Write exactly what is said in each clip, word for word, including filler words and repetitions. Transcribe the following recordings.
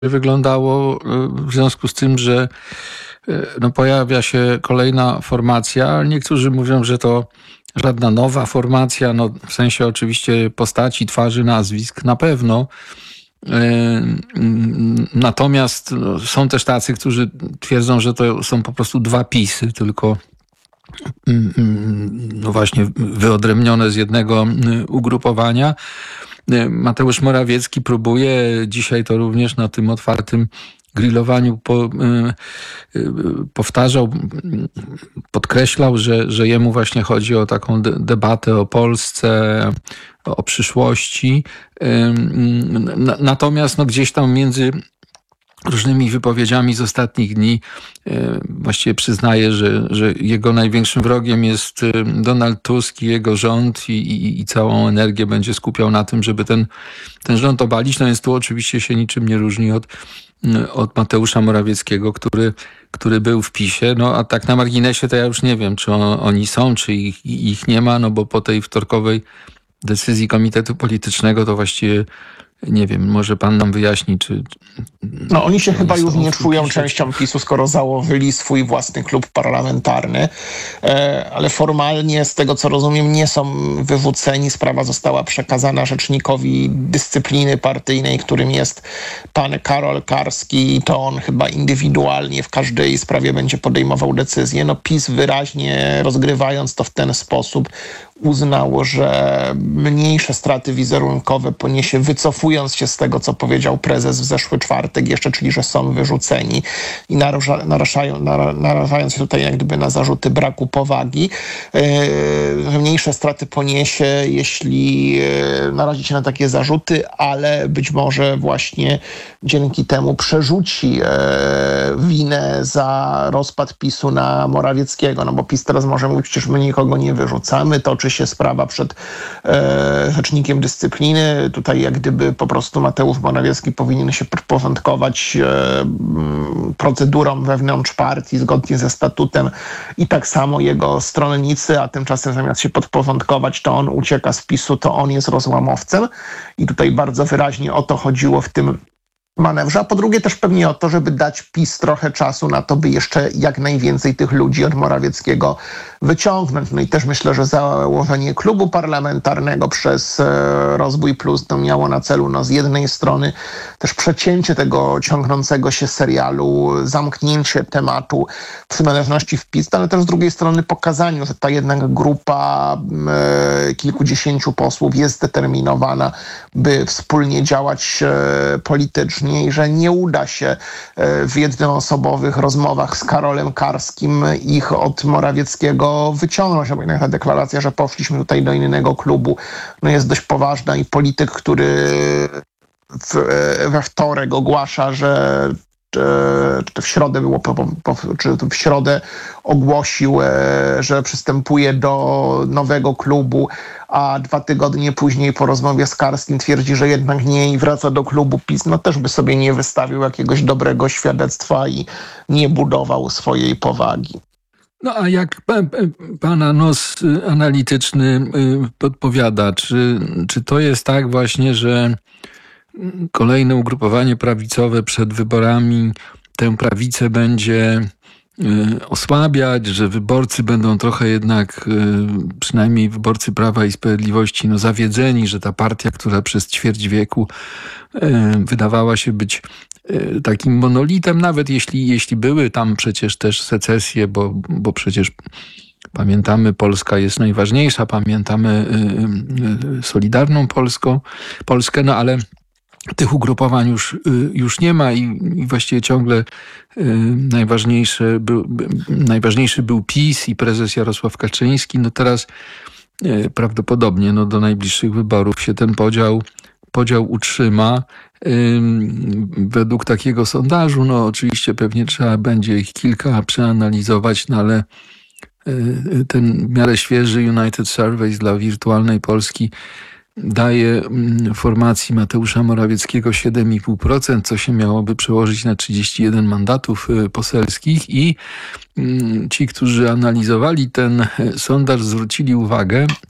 wyglądało w związku z tym, że no, pojawia się kolejna formacja. Niektórzy mówią, że to żadna nowa formacja, no, w sensie oczywiście postaci, twarzy, nazwisk na pewno. Natomiast no, są też tacy, którzy twierdzą, że to są po prostu dwa pisy, tylko no właśnie wyodrębnione z jednego ugrupowania. Mateusz Morawiecki próbuje dzisiaj to również na tym otwartym grillowaniu po, powtarzał, podkreślał, że, że jemu właśnie chodzi o taką debatę o Polsce, o przyszłości. Natomiast no, gdzieś tam między różnymi wypowiedziami z ostatnich dni właściwie przyznaje, że, że jego największym wrogiem jest Donald Tusk i jego rząd i, i, i całą energię będzie skupiał na tym, żeby ten, ten rząd obalić. No więc tu oczywiście się niczym nie różni od, od Mateusza Morawieckiego, który, który był w PiSie. No a tak na marginesie to ja już nie wiem, czy on, oni są, czy ich, ich nie ma, no bo po tej wtorkowej decyzji Komitetu Politycznego to właściwie nie wiem, może pan nam wyjaśni, czy... No oni się chyba już nie czują częścią PiSu, skoro założyli swój własny klub parlamentarny, ale formalnie, z tego co rozumiem, nie są wyrzuceni. Sprawa została przekazana rzecznikowi dyscypliny partyjnej, którym jest pan Karol Karski. To on chyba indywidualnie w każdej sprawie będzie podejmował decyzję. No PiS wyraźnie rozgrywając to w ten sposób uznał, że mniejsze straty wizerunkowe poniesie, wycofując się z tego, co powiedział prezes w zeszły czwartek jeszcze, czyli że są wyrzuceni i narusza, naruszają, narażając się tutaj jak gdyby na zarzuty braku powagi. Yy, mniejsze straty poniesie, jeśli yy, narazi się na takie zarzuty, ale być może właśnie dzięki temu przerzuci yy, winę za rozpad PiSu na Morawieckiego, no bo PiS teraz może mówić, przecież my nikogo nie wyrzucamy, toczy się sprawa przed e, rzecznikiem dyscypliny. Tutaj jak gdyby po prostu Mateusz Morawiecki powinien się podporządkować e, procedurom wewnątrz partii zgodnie ze statutem i tak samo jego stronnicy, a tymczasem zamiast się podporządkować, to on ucieka z PiSu, to on jest rozłamowcem i tutaj bardzo wyraźnie o to chodziło w tym manewrze, a po drugie też pewnie o to, żeby dać PiS trochę czasu na to, by jeszcze jak najwięcej tych ludzi od Morawieckiego wyciągnąć. No i też myślę, że założenie klubu parlamentarnego przez e, Rozwój Plus to miało na celu no, z jednej strony też przecięcie tego ciągnącego się serialu, zamknięcie tematu przynależności w PiS, ale też z drugiej strony pokazaniu, że ta jednak grupa e, kilkudziesięciu posłów jest zdeterminowana, by wspólnie działać e, politycznie i że nie uda się w jednoosobowych rozmowach z Karolem Karskim ich od Morawieckiego wyciągnąć. Bo jednak ta deklaracja, że poszliśmy tutaj do innego klubu, no jest dość poważna i polityk, który w, we wtorek ogłasza, że czy to w środę było, czy w środę ogłosił, że przystępuje do nowego klubu, a dwa tygodnie później po rozmowie z Karskim twierdzi, że jednak nie i wraca do klubu PiS, no też by sobie nie wystawił jakiegoś dobrego świadectwa i nie budował swojej powagi. No a jak pa, pana nos analityczny podpowiada, czy, czy to jest tak właśnie, że kolejne ugrupowanie prawicowe przed wyborami tę prawicę będzie osłabiać, że wyborcy będą trochę jednak, przynajmniej wyborcy Prawa i Sprawiedliwości, no zawiedzeni, że ta partia, która przez ćwierć wieku wydawała się być takim monolitem, nawet jeśli, jeśli były tam przecież też secesje, bo, bo przecież pamiętamy, Polska jest najważniejsza, pamiętamy Solidarną Polską, Polskę, no ale tych ugrupowań już, już nie ma i, i właściwie ciągle najważniejszy był, najważniejszy był PiS i prezes Jarosław Kaczyński. No teraz prawdopodobnie no do najbliższych wyborów się ten podział, podział utrzyma. Według takiego sondażu, no oczywiście pewnie trzeba będzie ich kilka przeanalizować, no ale ten w miarę świeży United Surveys dla wirtualnej Polski daje formacji Mateusza Morawieckiego siedem i pół procent, co się miałoby przełożyć na trzydzieści jeden mandatów poselskich i ci, którzy analizowali ten sondaż, zwrócili uwagę,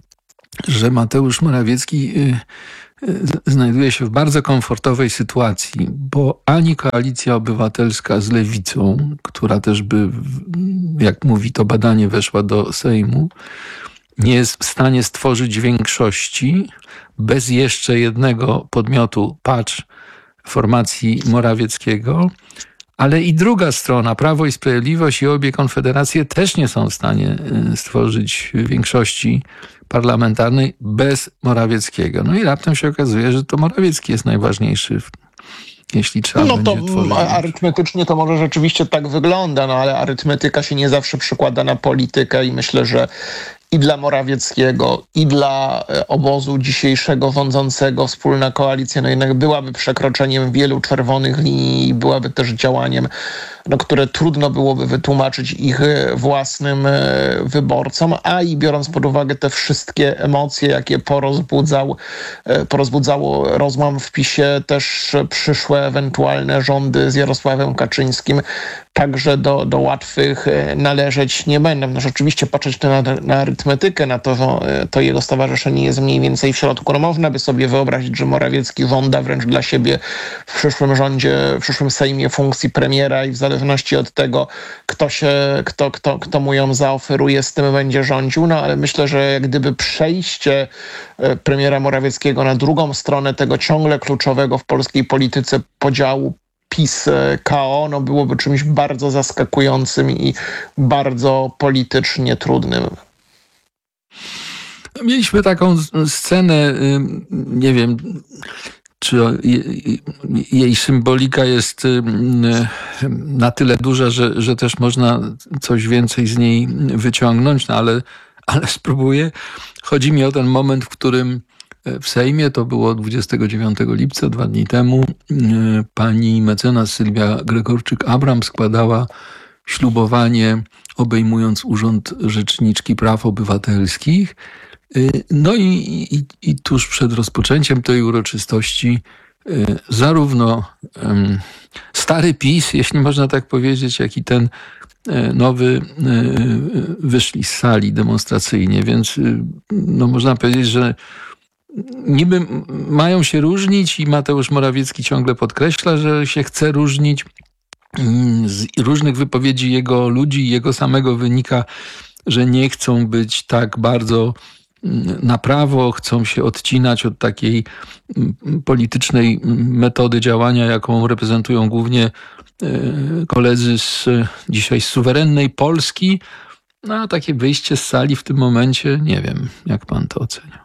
że Mateusz Morawiecki znajduje się w bardzo komfortowej sytuacji, bo ani Koalicja Obywatelska z Lewicą, która też by, jak mówi to badanie, weszła do Sejmu, nie jest w stanie stworzyć większości bez jeszcze jednego podmiotu, patrz, formacji Morawieckiego, ale i druga strona, Prawo i Sprawiedliwość i obie konfederacje też nie są w stanie stworzyć większości parlamentarnej bez Morawieckiego. No i raptem się okazuje, że to Morawiecki jest najważniejszy, jeśli trzeba no będzie to tworzyć. Arytmetycznie to może rzeczywiście tak wygląda, no ale arytmetyka się nie zawsze przykłada na politykę i myślę, że i dla Morawieckiego, i dla obozu dzisiejszego rządzącego wspólna koalicja, no jednak byłaby przekroczeniem wielu czerwonych linii i byłaby też działaniem, no, które trudno byłoby wytłumaczyć ich własnym wyborcom, a i biorąc pod uwagę te wszystkie emocje, jakie porozbudzał, porozbudzało rozłam w PiSie, też przyszłe ewentualne rządy z Jarosławem Kaczyńskim, także do, do łatwych należeć nie będą. No rzeczywiście patrzeć na, na arytmetykę, na to, że to jego stowarzyszenie jest mniej więcej w środku. No można by sobie wyobrazić, że Morawiecki żąda wręcz dla siebie w przyszłym rządzie, w przyszłym Sejmie funkcji premiera i w zależności od tego, kto się, kto, kto, kto mu ją zaoferuje, z tym będzie rządził. No ale myślę, że jak gdyby przejście premiera Morawieckiego na drugą stronę tego ciągle kluczowego w polskiej polityce podziału PiS-K O, no byłoby czymś bardzo zaskakującym i bardzo politycznie trudnym. Mieliśmy taką scenę, nie wiem, czy jej symbolika jest na tyle duża, że, że też można coś więcej z niej wyciągnąć, no ale, ale spróbuję. Chodzi mi o ten moment, w którym w Sejmie, to było dwudziestego dziewiątego lipca, dwa dni temu, pani mecenas Sylwia Gregorczyk-Abram składała ślubowanie, obejmując Urząd Rzeczniczki Praw Obywatelskich. No i, i, i tuż przed rozpoczęciem tej uroczystości zarówno stary PiS, jeśli można tak powiedzieć, jak i ten nowy wyszli z sali demonstracyjnie, więc no można powiedzieć, że niby mają się różnić i Mateusz Morawiecki ciągle podkreśla, że się chce różnić. Z różnych wypowiedzi jego ludzi i jego samego wynika, że nie chcą być tak bardzo na prawo, chcą się odcinać od takiej politycznej metody działania, jaką reprezentują głównie koledzy z, dzisiaj z suwerennej Polski. No a takie wyjście z sali w tym momencie, nie wiem, jak pan to ocenia.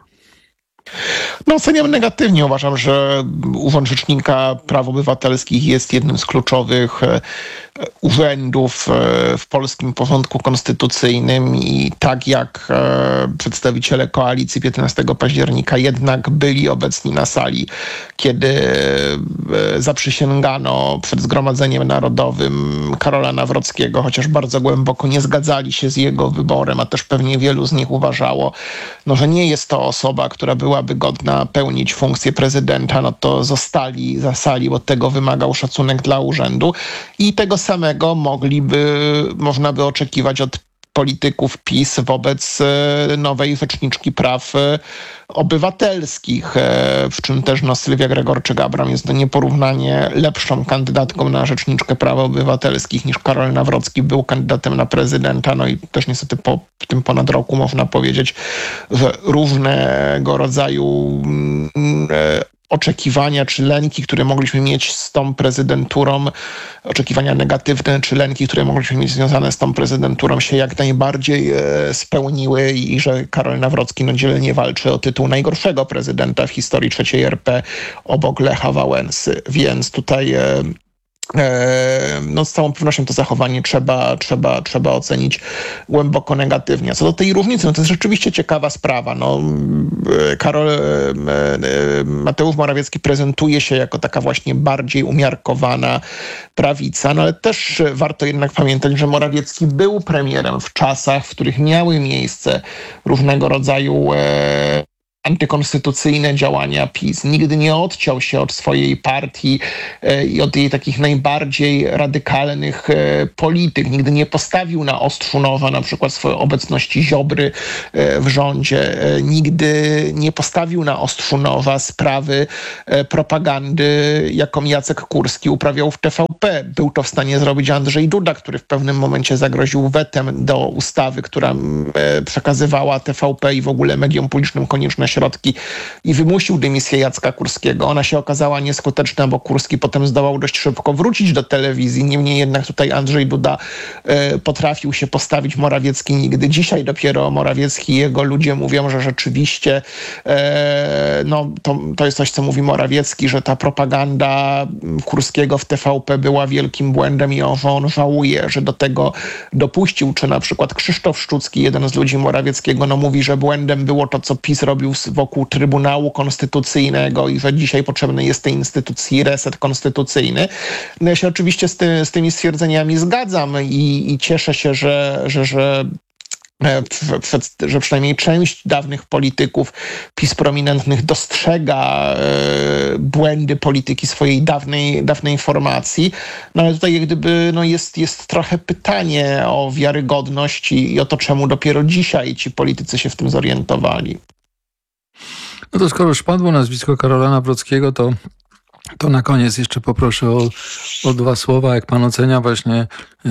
No oceniam negatywnie. Uważam, że Urząd Rzecznika Praw Obywatelskich jest jednym z kluczowych urzędów w polskim porządku konstytucyjnym i tak jak przedstawiciele koalicji piętnastego października jednak byli obecni na sali, kiedy zaprzysięgano przed Zgromadzeniem Narodowym Karola Nawrockiego, chociaż bardzo głęboko nie zgadzali się z jego wyborem, a też pewnie wielu z nich uważało, no, że nie jest to osoba, która byłaby godna pełnić funkcję prezydenta, no to zostali za sali, bo tego wymagał szacunek dla urzędu i tego samego mogliby, można by oczekiwać od polityków PiS wobec nowej Rzeczniczki Praw Obywatelskich, w czym też no, Sylwia Gregorczyk-Abram jest do nieporównanie lepszą kandydatką na Rzeczniczkę Praw Obywatelskich niż Karol Nawrocki był kandydatem na prezydenta. No i też niestety po tym ponad roku można powiedzieć, że różnego rodzaju oczekiwania czy lęki, które mogliśmy mieć z tą prezydenturą, oczekiwania negatywne czy lęki, które mogliśmy mieć związane z tą prezydenturą się jak najbardziej e, spełniły i że Karol Nawrocki no, dzielnie walczy o tytuł najgorszego prezydenta w historii trzeciej R P obok Lecha Wałęsy. Więc tutaj e, no z całą pewnością to zachowanie trzeba, trzeba, trzeba ocenić głęboko negatywnie. Co do tej różnicy, no to jest rzeczywiście ciekawa sprawa. No, Karol, Mateusz Morawiecki prezentuje się jako taka właśnie bardziej umiarkowana prawica, no ale też warto jednak pamiętać, że Morawiecki był premierem w czasach, w których miały miejsce różnego rodzaju antykonstytucyjne działania PiS. Nigdy nie odciął się od swojej partii i od jej takich najbardziej radykalnych polityk. Nigdy nie postawił na ostrzu noża na przykład swojej obecności Ziobry w rządzie. Nigdy nie postawił na ostrzu noża sprawy propagandy, jaką Jacek Kurski uprawiał w T V P. Był to w stanie zrobić Andrzej Duda, który w pewnym momencie zagroził wetem do ustawy, która przekazywała T V P i w ogóle mediom publicznym konieczne środki i wymusił dymisję Jacka Kurskiego. Ona się okazała nieskuteczna, bo Kurski potem zdołał dość szybko wrócić do telewizji. Niemniej jednak tutaj Andrzej Duda e, potrafił się postawić, Morawiecki nigdy. Dzisiaj dopiero Morawiecki i jego ludzie mówią, że rzeczywiście e, no, to, to jest coś, co mówi Morawiecki, że ta propaganda Kurskiego w T V P była wielkim błędem i on, on żałuje, że do tego dopuścił. Czy na przykład Krzysztof Szczucki, jeden z ludzi Morawieckiego, no mówi, że błędem było to, co PiS robił wokół Trybunału Konstytucyjnego i że dzisiaj potrzebny jest tej instytucji reset konstytucyjny. No ja się oczywiście z, ty, z tymi stwierdzeniami zgadzam i, i cieszę się, że, że, że że przynajmniej część dawnych polityków PiS prominentnych dostrzega błędy polityki swojej dawnej, dawnej formacji. No ale tutaj jak gdyby no jest, jest trochę pytanie o wiarygodność i, i o to, czemu dopiero dzisiaj ci politycy się w tym zorientowali. No to skoro już padło nazwisko Karola Nawrockiego, to To na koniec jeszcze poproszę o, o dwa słowa, jak pan ocenia właśnie y,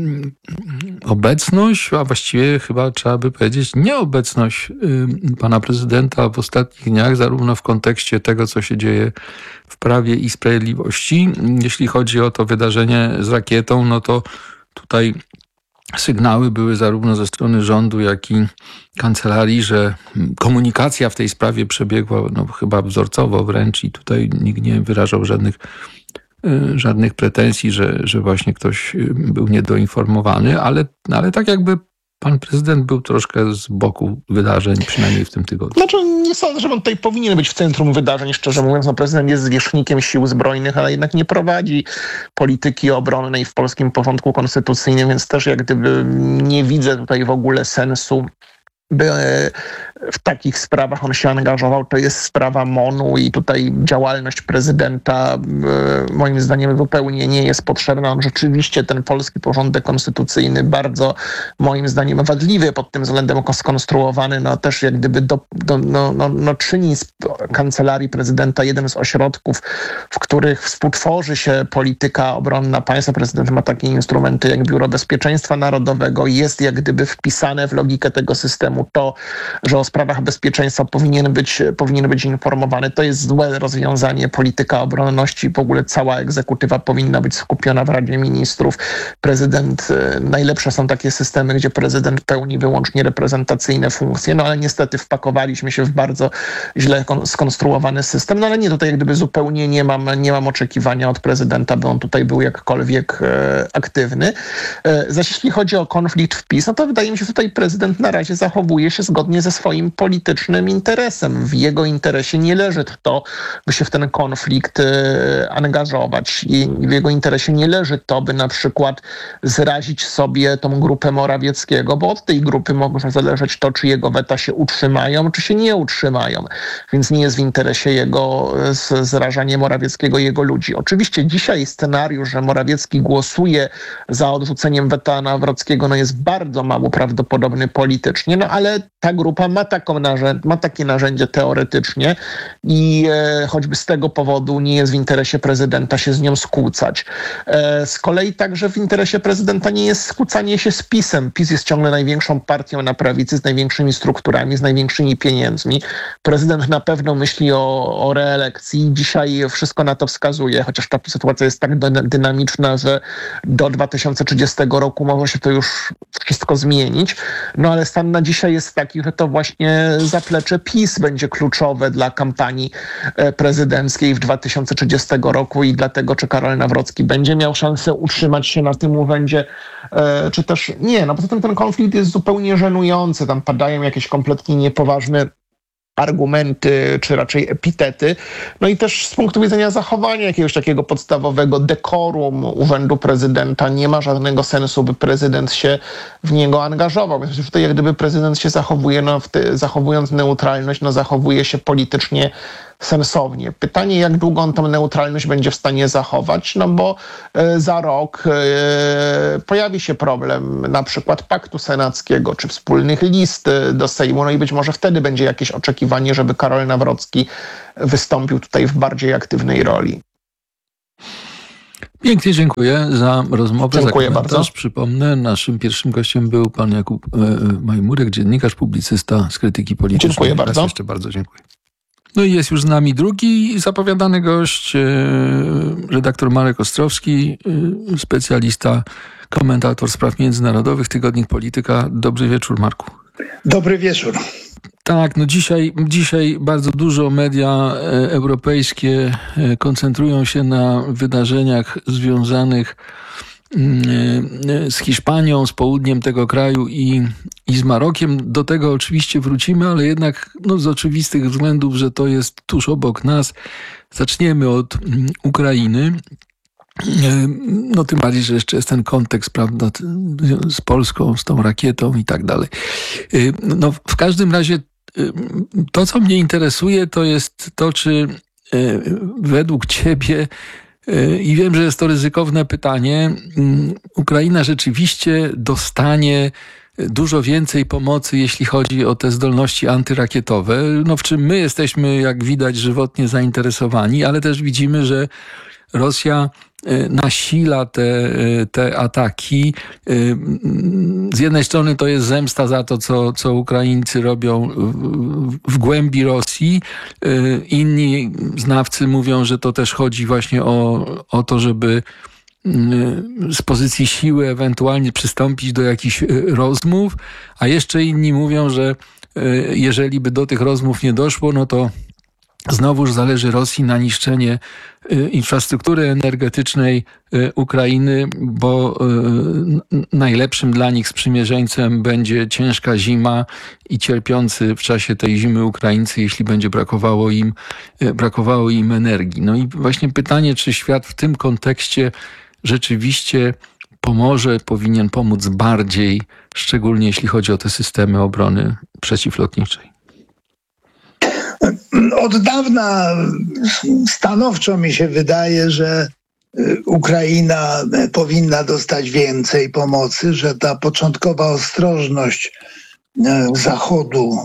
obecność, a właściwie chyba trzeba by powiedzieć nieobecność y, pana prezydenta w ostatnich dniach, zarówno w kontekście tego, co się dzieje w Prawie i Sprawiedliwości. Jeśli chodzi o to wydarzenie z rakietą, no to tutaj sygnały były zarówno ze strony rządu, jak i kancelarii, że komunikacja w tej sprawie przebiegła no, chyba wzorcowo wręcz i tutaj nikt nie wyrażał żadnych, żadnych pretensji, że, że właśnie ktoś był niedoinformowany, ale, ale tak jakby pan prezydent był troszkę z boku wydarzeń, przynajmniej w tym tygodniu. Znaczy, nie sądzę, że on tutaj powinien być w centrum wydarzeń, szczerze mówiąc. No, prezydent jest zwierzchnikiem sił zbrojnych, ale jednak nie prowadzi polityki obronnej w polskim porządku konstytucyjnym, więc też jak gdyby nie widzę tutaj w ogóle sensu, by w takich sprawach on się angażował. To jest sprawa M O N-u i tutaj działalność prezydenta moim zdaniem zupełnie nie jest potrzebna. On rzeczywiście ten polski porządek konstytucyjny bardzo moim zdaniem wadliwy pod tym względem skonstruowany, no też jak gdyby do, do, no, no, no czyni z kancelarii prezydenta jeden z ośrodków, w których współtworzy się polityka obronna państwa. Prezydent ma takie instrumenty jak Biuro Bezpieczeństwa Narodowego. Jest jak gdyby wpisane w logikę tego systemu to, że o sprawach bezpieczeństwa powinien być, powinien być informowany. To jest złe rozwiązanie. Polityka obronności, w ogóle cała egzekutywa powinna być skupiona w Radzie Ministrów. Prezydent, najlepsze są takie systemy, gdzie prezydent pełni wyłącznie reprezentacyjne funkcje, no ale niestety wpakowaliśmy się w bardzo źle skonstruowany system, no ale nie, tutaj jak gdyby zupełnie nie mam, nie mam oczekiwania od prezydenta, by on tutaj był jakkolwiek e, aktywny. E, zaś jeśli chodzi o konflikt w PiS, no to wydaje mi się, że tutaj prezydent na razie zachowuje się zgodnie ze swoim politycznym interesem. W jego interesie nie leży to, by się w ten konflikt e, angażować. I w jego interesie nie leży to, by na przykład zrazić sobie tą grupę Morawieckiego, bo od tej grupy może zależeć to, czy jego weta się utrzymają, czy się nie utrzymają. Więc nie jest w interesie jego zrażanie Morawieckiego i jego ludzi. Oczywiście dzisiaj scenariusz, że Morawiecki głosuje za odrzuceniem weta Nawrockiego, no jest bardzo mało prawdopodobny politycznie, no ale ta grupa ma, taką narzędzie, ma takie narzędzie teoretycznie i e, choćby z tego powodu nie jest w interesie prezydenta się z nią skłócać. E, z kolei także w interesie prezydenta nie jest skłócanie się z PiS-em. PiS jest ciągle największą partią na prawicy, z największymi strukturami, z największymi pieniędzmi. Prezydent na pewno myśli o, o reelekcji. Dzisiaj wszystko na to wskazuje, chociaż ta sytuacja jest tak dynamiczna, że do dwa tysiące trzydziestego roku może się to już wszystko zmienić. No ale stan na dzisiaj jest taki, że to właśnie zaplecze PiS będzie kluczowe dla kampanii prezydenckiej w dwa tysiące trzydziestego roku i dlatego, czy Karol Nawrocki będzie miał szansę utrzymać się na tym urzędzie, czy też nie. No poza tym ten konflikt jest zupełnie żenujący. Tam padają jakieś kompletnie niepoważne argumenty, czy raczej epitety. No i też z punktu widzenia zachowania jakiegoś takiego podstawowego dekorum urzędu prezydenta nie ma żadnego sensu, by prezydent się w niego angażował. Więc tutaj jak gdyby prezydent się zachowuje, no, w te, zachowując neutralność, no zachowuje się politycznie sensownie. Pytanie, jak długo on tę neutralność będzie w stanie zachować, no bo e, za rok e, pojawi się problem na przykład paktu senackiego, czy wspólnych list do Sejmu, no i być może wtedy będzie jakieś oczekiwanie, żeby Karol Nawrocki wystąpił tutaj w bardziej aktywnej roli. Pięknie dziękuję za rozmowę. Dziękuję za bardzo. Przypomnę, naszym pierwszym gościem był pan Jakub e, Majmurek, dziennikarz, publicysta z Krytyki Politycznej. Dziękuję bardzo. Raz jeszcze bardzo dziękuję. No i jest już z nami drugi zapowiadany gość, e, redaktor Marek Ostrowski, e, specjalista, komentator spraw międzynarodowych, Tygodnik Polityka. Dobry wieczór, Marku. Dobry wieczór. Tak, no dzisiaj, dzisiaj bardzo dużo media e, europejskie e, koncentrują się na wydarzeniach związanych e, z Hiszpanią, z południem tego kraju i, i z Marokiem. Do tego oczywiście wrócimy, ale jednak no, z oczywistych względów, że to jest tuż obok nas, zaczniemy od mm, Ukrainy. No tym bardziej, że jeszcze jest ten kontekst, prawda, z Polską, z tą rakietą i tak dalej. No w każdym razie to, co mnie interesuje, to jest to, czy według ciebie, i wiem, że jest to ryzykowne pytanie, Ukraina rzeczywiście dostanie dużo więcej pomocy, jeśli chodzi o te zdolności antyrakietowe, no w czym my jesteśmy, jak widać, żywotnie zainteresowani, ale też widzimy, że Rosja nasila te, te ataki. Z jednej strony to jest zemsta za to, co, co Ukraińcy robią w, w głębi Rosji. Inni znawcy mówią, że to też chodzi właśnie o, o to, żeby z pozycji siły ewentualnie przystąpić do jakichś rozmów, a jeszcze inni mówią, że jeżeli by do tych rozmów nie doszło, no to znowuż zależy Rosji na niszczenie infrastruktury energetycznej Ukrainy, bo najlepszym dla nich sprzymierzeńcem będzie ciężka zima i cierpiący w czasie tej zimy Ukraińcy, jeśli będzie brakowało im, brakowało im energii. No i właśnie pytanie, czy świat w tym kontekście rzeczywiście pomoże, powinien pomóc bardziej, szczególnie jeśli chodzi o te systemy obrony przeciwlotniczej. Od dawna stanowczo mi się wydaje, że Ukraina powinna dostać więcej pomocy, że ta początkowa ostrożność Zachodu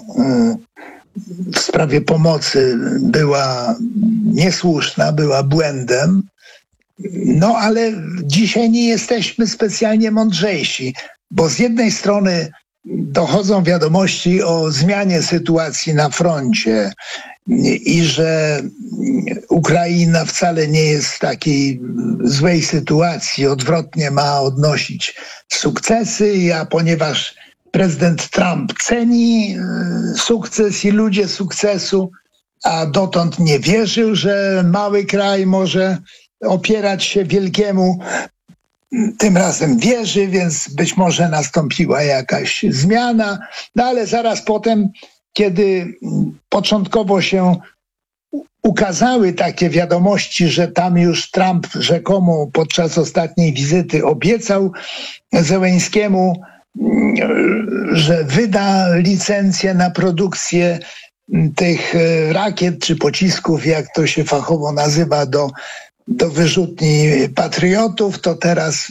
w sprawie pomocy była niesłuszna, była błędem. No ale dzisiaj nie jesteśmy specjalnie mądrzejsi, bo z jednej strony dochodzą wiadomości o zmianie sytuacji na froncie i że Ukraina wcale nie jest w takiej złej sytuacji, odwrotnie ma odnosić sukcesy, a ponieważ prezydent Trump ceni sukces i ludzie sukcesu, a dotąd nie wierzył, że mały kraj może opierać się wielkiemu, tym razem wierzy, więc być może nastąpiła jakaś zmiana, no ale zaraz potem, kiedy początkowo się ukazały takie wiadomości, że tam już Trump rzekomo podczas ostatniej wizyty obiecał Zełenskiemu, że wyda licencję na produkcję tych rakiet czy pocisków, jak to się fachowo nazywa, do do wyrzutni patriotów, to teraz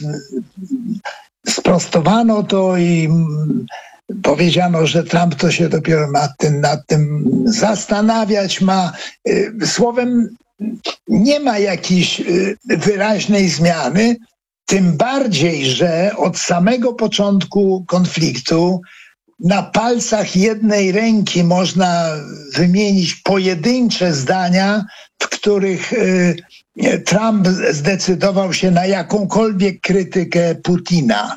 sprostowano to i powiedziano, że Trump to się dopiero nad tym, nad tym zastanawiać ma. Słowem, nie ma jakiejś wyraźnej zmiany, tym bardziej, że od samego początku konfliktu na palcach jednej ręki można wymienić pojedyncze zdania, w których Trump zdecydował się na jakąkolwiek krytykę Putina.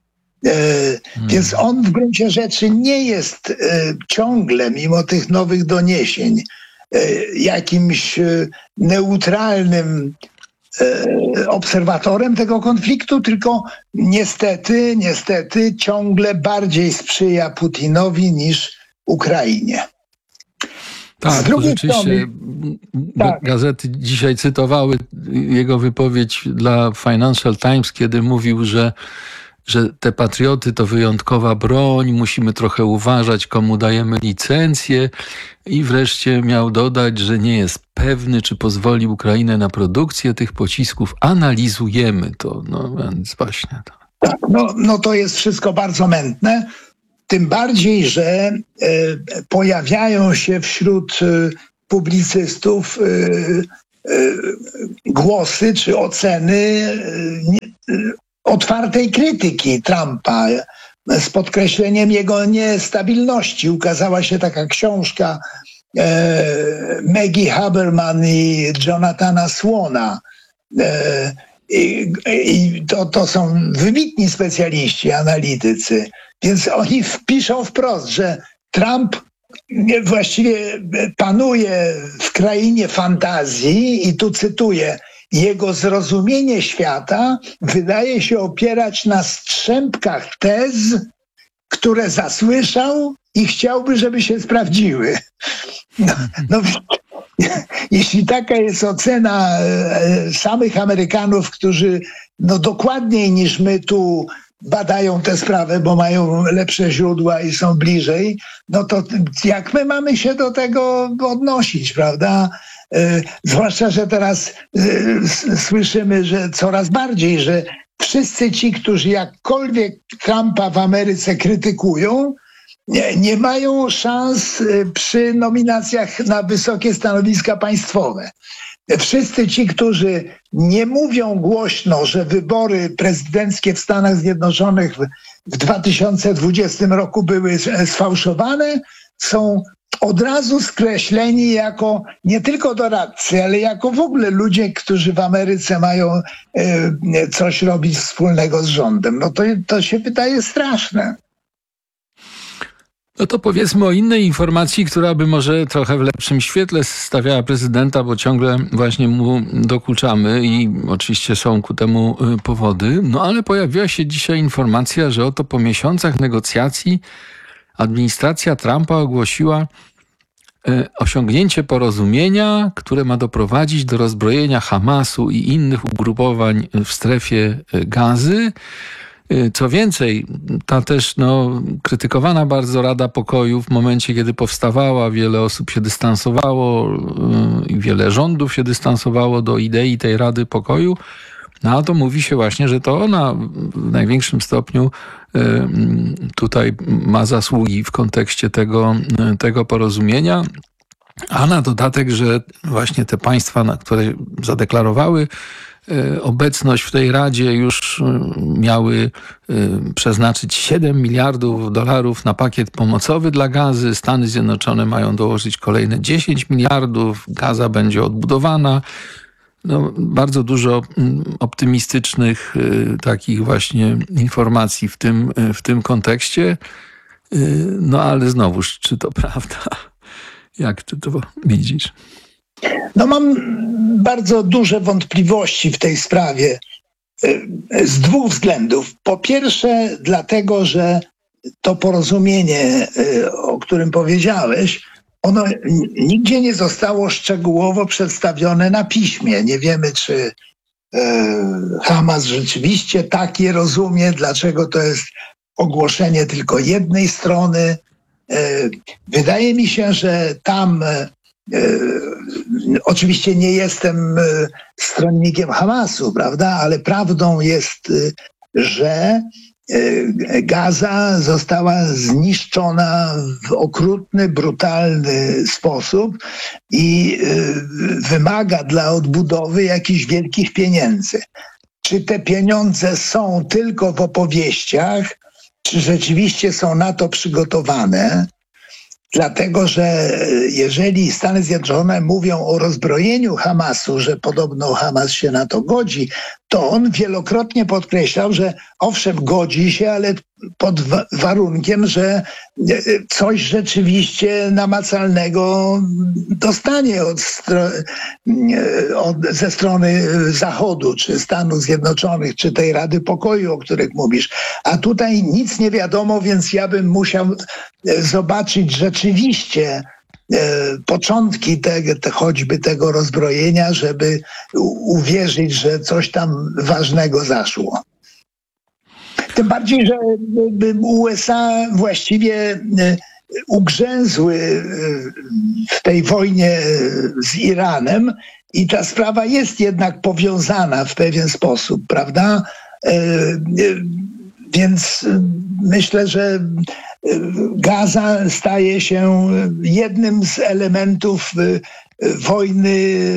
Hmm. Więc on w gruncie rzeczy nie jest ciągle, mimo tych nowych doniesień, jakimś neutralnym obserwatorem tego konfliktu, tylko niestety, niestety ciągle bardziej sprzyja Putinowi niż Ukrainie. Tak, to rzeczywiście strony, tak. Gazety dzisiaj cytowały jego wypowiedź dla Financial Times, kiedy mówił, że że te patrioty to wyjątkowa broń, musimy trochę uważać, komu dajemy licencję, i wreszcie miał dodać, że nie jest pewny, czy pozwoli Ukrainę na produkcję tych pocisków. Analizujemy to, no więc właśnie to. Tak, no, no to jest wszystko bardzo mętne, tym bardziej, że e, pojawiają się wśród e, publicystów e, e, głosy czy oceny e, e, otwartej krytyki Trumpa z podkreśleniem jego niestabilności. Ukazała się taka książka e, Maggie Haberman i Jonathana Swana. E, i, i to, to są wybitni specjaliści, analitycy. Więc oni wpiszą wprost, że Trump właściwie panuje w krainie fantazji i tu cytuję: jego zrozumienie świata wydaje się opierać na strzępkach tez, które zasłyszał i chciałby, żeby się sprawdziły. No, no, jeśli taka jest ocena samych Amerykanów, którzy no dokładniej niż my tu badają tę sprawę, bo mają lepsze źródła i są bliżej, no to jak my mamy się do tego odnosić, prawda? Zwłaszcza, że teraz słyszymy, że coraz bardziej, że wszyscy ci, którzy jakkolwiek Trumpa w Ameryce krytykują, nie, nie mają szans przy nominacjach na wysokie stanowiska państwowe. Wszyscy ci, którzy nie mówią głośno, że wybory prezydenckie w Stanach Zjednoczonych w, w dwa tysiące dwudziestym roku były sfałszowane, są od razu skreśleni jako nie tylko doradcy, ale jako w ogóle ludzie, którzy w Ameryce mają e, coś robić wspólnego z rządem. No to, to się wydaje straszne. No to powiedzmy o innej informacji, która by może trochę w lepszym świetle stawiała prezydenta, bo ciągle właśnie mu dokuczamy i oczywiście są ku temu powody. No ale pojawiła się dzisiaj informacja, że oto po miesiącach negocjacji administracja Trumpa ogłosiła osiągnięcie porozumienia, które ma doprowadzić do rozbrojenia Hamasu i innych ugrupowań w strefie Gazy. Co więcej, ta też no, krytykowana bardzo Rada Pokoju w momencie, kiedy powstawała, wiele osób się dystansowało i wiele rządów się dystansowało do idei tej Rady Pokoju. No a to mówi się właśnie, że to ona w największym stopniu tutaj ma zasługi w kontekście tego, tego porozumienia. A na dodatek, że właśnie te państwa, które zadeklarowały obecność w tej Radzie, już miały przeznaczyć siedem miliardów dolarów na pakiet pomocowy dla Gazy. Stany Zjednoczone mają dołożyć kolejne dziesięć miliardów. Gaza będzie odbudowana. No, bardzo dużo optymistycznych takich właśnie informacji w tym, w tym kontekście. No ale znowuż, czy to prawda? Jak ty to widzisz? No mam bardzo duże wątpliwości w tej sprawie z dwóch względów. Po pierwsze dlatego, że to porozumienie, o którym powiedziałeś, ono nigdzie nie zostało szczegółowo przedstawione na piśmie. Nie wiemy, czy Hamas rzeczywiście tak je rozumie, dlaczego to jest ogłoszenie tylko jednej strony. Wydaje mi się, że tam oczywiście nie jestem stronnikiem Hamasu, prawda, ale prawdą jest, że Gaza została zniszczona w okrutny, brutalny sposób i wymaga dla odbudowy jakichś wielkich pieniędzy. Czy te pieniądze są tylko w opowieściach, czy rzeczywiście są na to przygotowane? Dlatego, że jeżeli Stany Zjednoczone mówią o rozbrojeniu Hamasu, że podobno Hamas się na to godzi, to on wielokrotnie podkreślał, że owszem, godzi się, ale pod wa- warunkiem, że coś rzeczywiście namacalnego dostanie od stro- od, ze strony Zachodu, czy Stanów Zjednoczonych, czy tej Rady Pokoju, o których mówisz. A tutaj nic nie wiadomo, więc ja bym musiał zobaczyć rzeczywiście początki te, te, choćby tego rozbrojenia, żeby u, uwierzyć, że coś tam ważnego zaszło. Tym bardziej, że U S A właściwie ugrzęzły w tej wojnie z Iranem i ta sprawa jest jednak powiązana w pewien sposób, prawda? Więc myślę, że Gaza staje się jednym z elementów wojny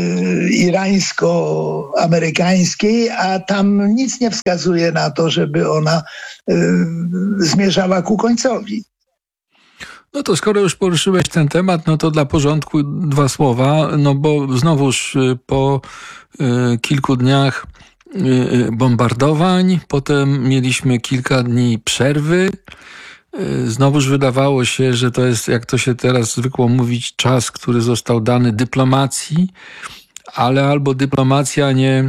irańsko-amerykańskiej, a tam nic nie wskazuje na to, żeby ona zmierzała ku końcowi. No to skoro już poruszyłeś ten temat, no to dla porządku dwa słowa, no bo znowuż po kilku dniach bombardowań, potem mieliśmy kilka dni przerwy. Znowuż wydawało się, że to jest, jak to się teraz zwykło mówić, czas, który został dany dyplomacji, ale albo dyplomacja nie,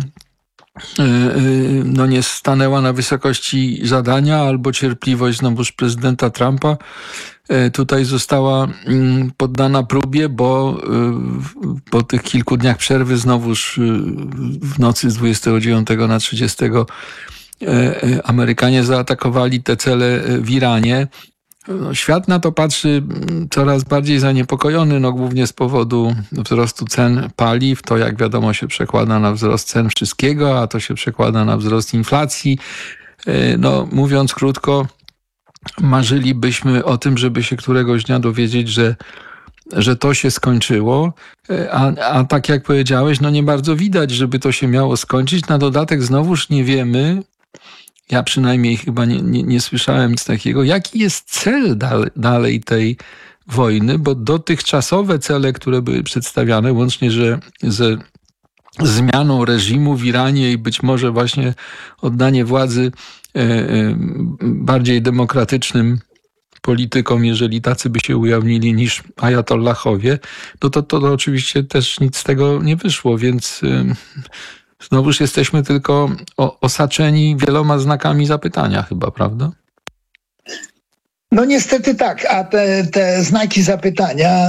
no nie stanęła na wysokości zadania, albo cierpliwość znowuż prezydenta Trumpa tutaj została poddana próbie, bo po tych kilku dniach przerwy znowuż w nocy z dwudziestego dziewiątego na trzydziestego Amerykanie zaatakowali te cele w Iranie. No, świat na to patrzy coraz bardziej zaniepokojony, no głównie z powodu wzrostu cen paliw. To, jak wiadomo, się przekłada na wzrost cen wszystkiego, a to się przekłada na wzrost inflacji. No, mówiąc krótko, marzylibyśmy o tym, żeby się któregoś dnia dowiedzieć, że, że to się skończyło, a, a tak jak powiedziałeś, no nie bardzo widać, żeby to się miało skończyć. Na dodatek znowuż nie wiemy, ja przynajmniej chyba nie, nie, nie słyszałem nic takiego, jaki jest cel dalej, dalej tej wojny, bo dotychczasowe cele, które były przedstawiane, łącznie że ze zmianą reżimu w Iranie i być może właśnie oddanie władzy e, e, bardziej demokratycznym politykom, jeżeli tacy by się ujawnili, niż ajatollahowie, no to, to, to oczywiście też nic z tego nie wyszło, więc e, znowuż jesteśmy tylko o, osaczeni wieloma znakami zapytania chyba, prawda? No niestety tak, a te, te znaki zapytania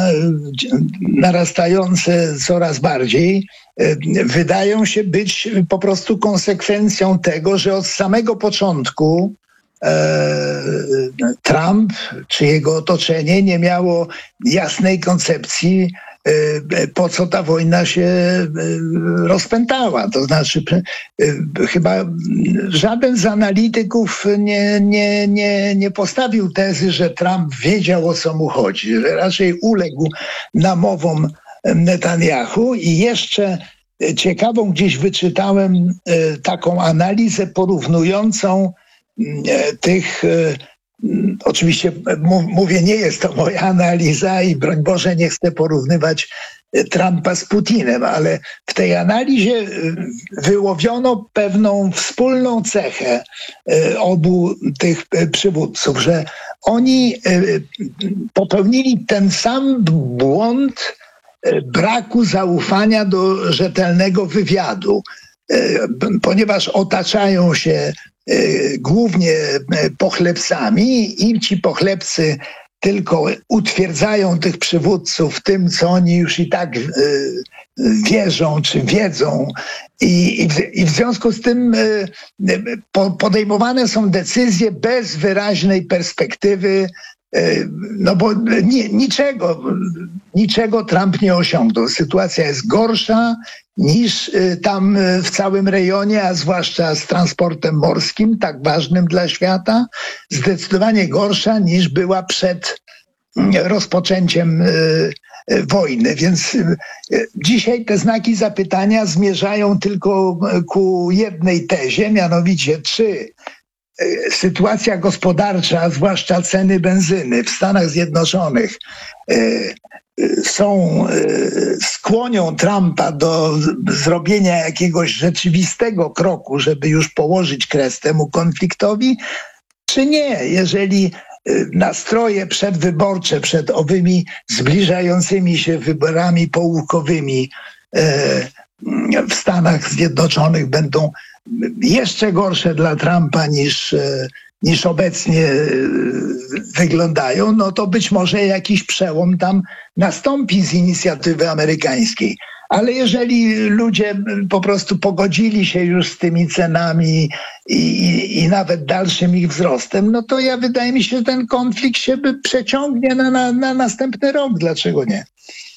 narastające coraz bardziej wydają się być po prostu konsekwencją tego, że od samego początku e, Trump czy jego otoczenie nie miało jasnej koncepcji, po co ta wojna się rozpętała. To znaczy chyba żaden z analityków nie, nie, nie, nie postawił tezy, że Trump wiedział, o co mu chodzi, że raczej uległ namowom Netanyahu. I jeszcze ciekawą gdzieś wyczytałem taką analizę porównującą tych. Oczywiście mówię, nie jest to moja analiza i broń Boże nie chcę porównywać Trumpa z Putinem, ale w tej analizie wyłowiono pewną wspólną cechę obu tych przywódców, że oni popełnili ten sam błąd braku zaufania do rzetelnego wywiadu, ponieważ otaczają się głównie pochlebcami i ci pochlebcy tylko utwierdzają tych przywódców w tym, co oni już i tak wierzą czy wiedzą. I, i, w, i w związku z tym podejmowane są decyzje bez wyraźnej perspektywy, no bo ni, niczego, niczego Trump nie osiągnął. Sytuacja jest gorsza niż tam w całym rejonie, a zwłaszcza z transportem morskim, tak ważnym dla świata, zdecydowanie gorsza niż była przed rozpoczęciem wojny. Więc dzisiaj te znaki zapytania zmierzają tylko ku jednej tezie, mianowicie czy sytuacja gospodarcza, zwłaszcza ceny benzyny w Stanach Zjednoczonych są, skłonią Trumpa do zrobienia jakiegoś rzeczywistego kroku, żeby już położyć kres temu konfliktowi, czy nie. Jeżeli nastroje przedwyborcze przed owymi zbliżającymi się wyborami połówkowymi w Stanach Zjednoczonych będą jeszcze gorsze dla Trumpa niż, niż obecnie wyglądają, no to być może jakiś przełom tam nastąpi z inicjatywy amerykańskiej. Ale jeżeli ludzie po prostu pogodzili się już z tymi cenami i, i, i nawet dalszym ich wzrostem, no to ja wydaje mi się, że ten konflikt się by przeciągnie na, na, na następny rok. Dlaczego nie?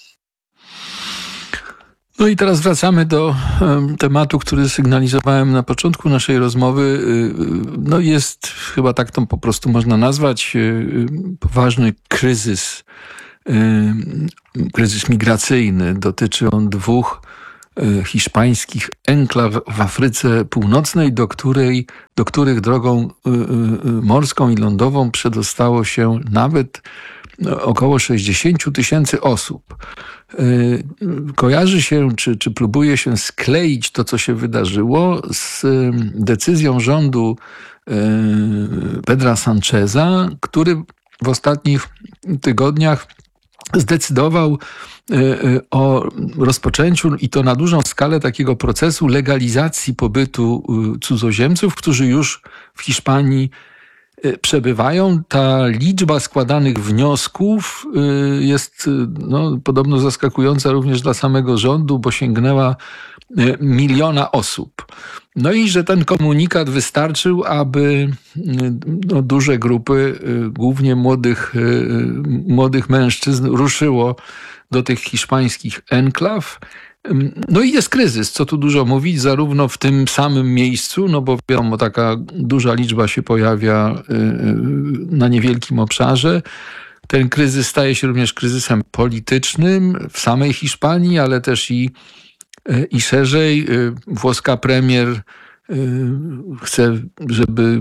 No i teraz wracamy do um, tematu, który sygnalizowałem na początku naszej rozmowy. Y, no jest, chyba tak to po prostu można nazwać, y, poważny kryzys, y, kryzys migracyjny. Dotyczy on dwóch y, hiszpańskich enklaw w Afryce Północnej, do której, do których drogą y, y, morską i lądową przedostało się nawet około sześćdziesiąt tysięcy osób. Kojarzy się, czy, czy próbuje się skleić to, co się wydarzyło, z decyzją rządu Pedra Sancheza, który w ostatnich tygodniach zdecydował o rozpoczęciu, i to na dużą skalę, takiego procesu legalizacji pobytu cudzoziemców, którzy już w Hiszpanii przebywają. Ta liczba składanych wniosków jest no, podobno zaskakująca również dla samego rządu, bo sięgnęła miliona osób. No i że ten komunikat wystarczył, aby no, duże grupy, głównie młodych, młodych mężczyzn, ruszyło do tych hiszpańskich enklaw. No i jest kryzys, co tu dużo mówić, zarówno w tym samym miejscu, no bo wiadomo, taka duża liczba się pojawia na niewielkim obszarze. Ten kryzys staje się również kryzysem politycznym w samej Hiszpanii, ale też i, i szerzej. Włoska premier chce, żeby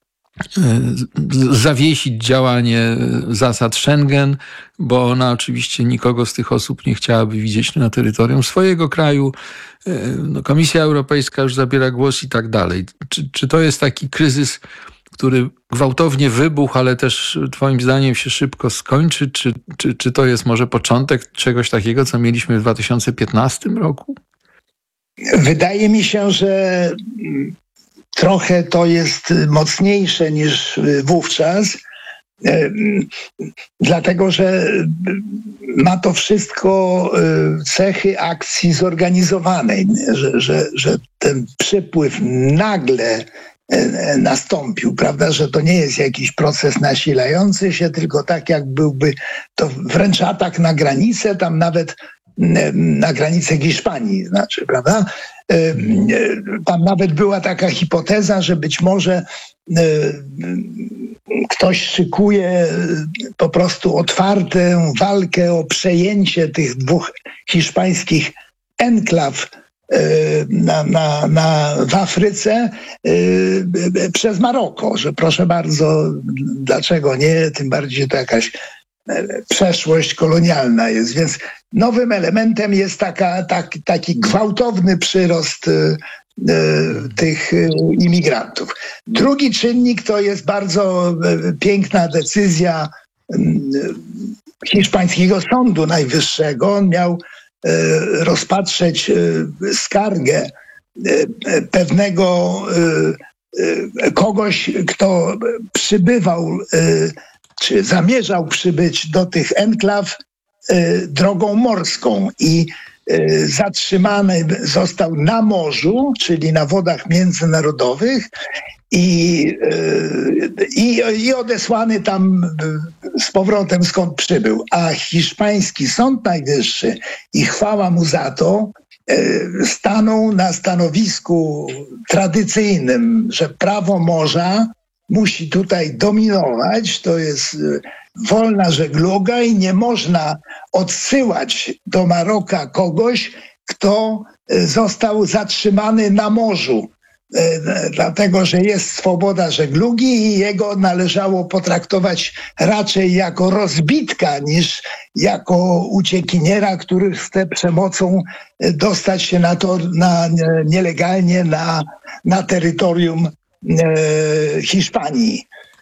zawiesić działanie zasad Schengen, bo ona oczywiście nikogo z tych osób nie chciałaby widzieć na terytorium swojego kraju. No, Komisja Europejska już zabiera głos i tak dalej. Czy, czy to jest taki kryzys, który gwałtownie wybuchł, ale też twoim zdaniem się szybko skończy? Czy, czy, czy to jest może początek czegoś takiego, co mieliśmy w dwa tysiące piętnastym roku? Wydaje mi się, że trochę to jest mocniejsze niż wówczas, dlatego że ma to wszystko cechy akcji zorganizowanej, że, że, że ten przypływ nagle nastąpił, prawda, że to nie jest jakiś proces nasilający się, tylko tak jak byłby to wręcz atak na granicę, tam nawet na granicę Hiszpanii, znaczy, prawda? Tam nawet była taka hipoteza, że być może ktoś szykuje po prostu otwartą walkę o przejęcie tych dwóch hiszpańskich enklaw na, na, na, w Afryce przez Maroko, że proszę bardzo, dlaczego nie, tym bardziej to jakaś przeszłość kolonialna jest, więc nowym elementem jest taka, tak, taki gwałtowny przyrost y, y, tych y, imigrantów. Drugi czynnik to jest bardzo y, piękna decyzja y, hiszpańskiego Sądu Najwyższego. On miał y, rozpatrzeć y, skargę y, pewnego y, y, kogoś, kto przybywał y, czy zamierzał przybyć do tych enklaw y, drogą morską i y, zatrzymany został na morzu, czyli na wodach międzynarodowych i, y, i, i odesłany tam z powrotem, skąd przybył. A hiszpański Sąd Najwyższy, i chwała mu za to, y, stanął na stanowisku tradycyjnym, że prawo morza musi tutaj dominować, to jest wolna żegluga i nie można odsyłać do Maroka kogoś, kto został zatrzymany na morzu, dlatego że jest swoboda żeglugi i jego należało potraktować raczej jako rozbitka niż jako uciekiniera, który chce przemocą dostać się na to na, nielegalnie na, na terytorium Hiszpanii.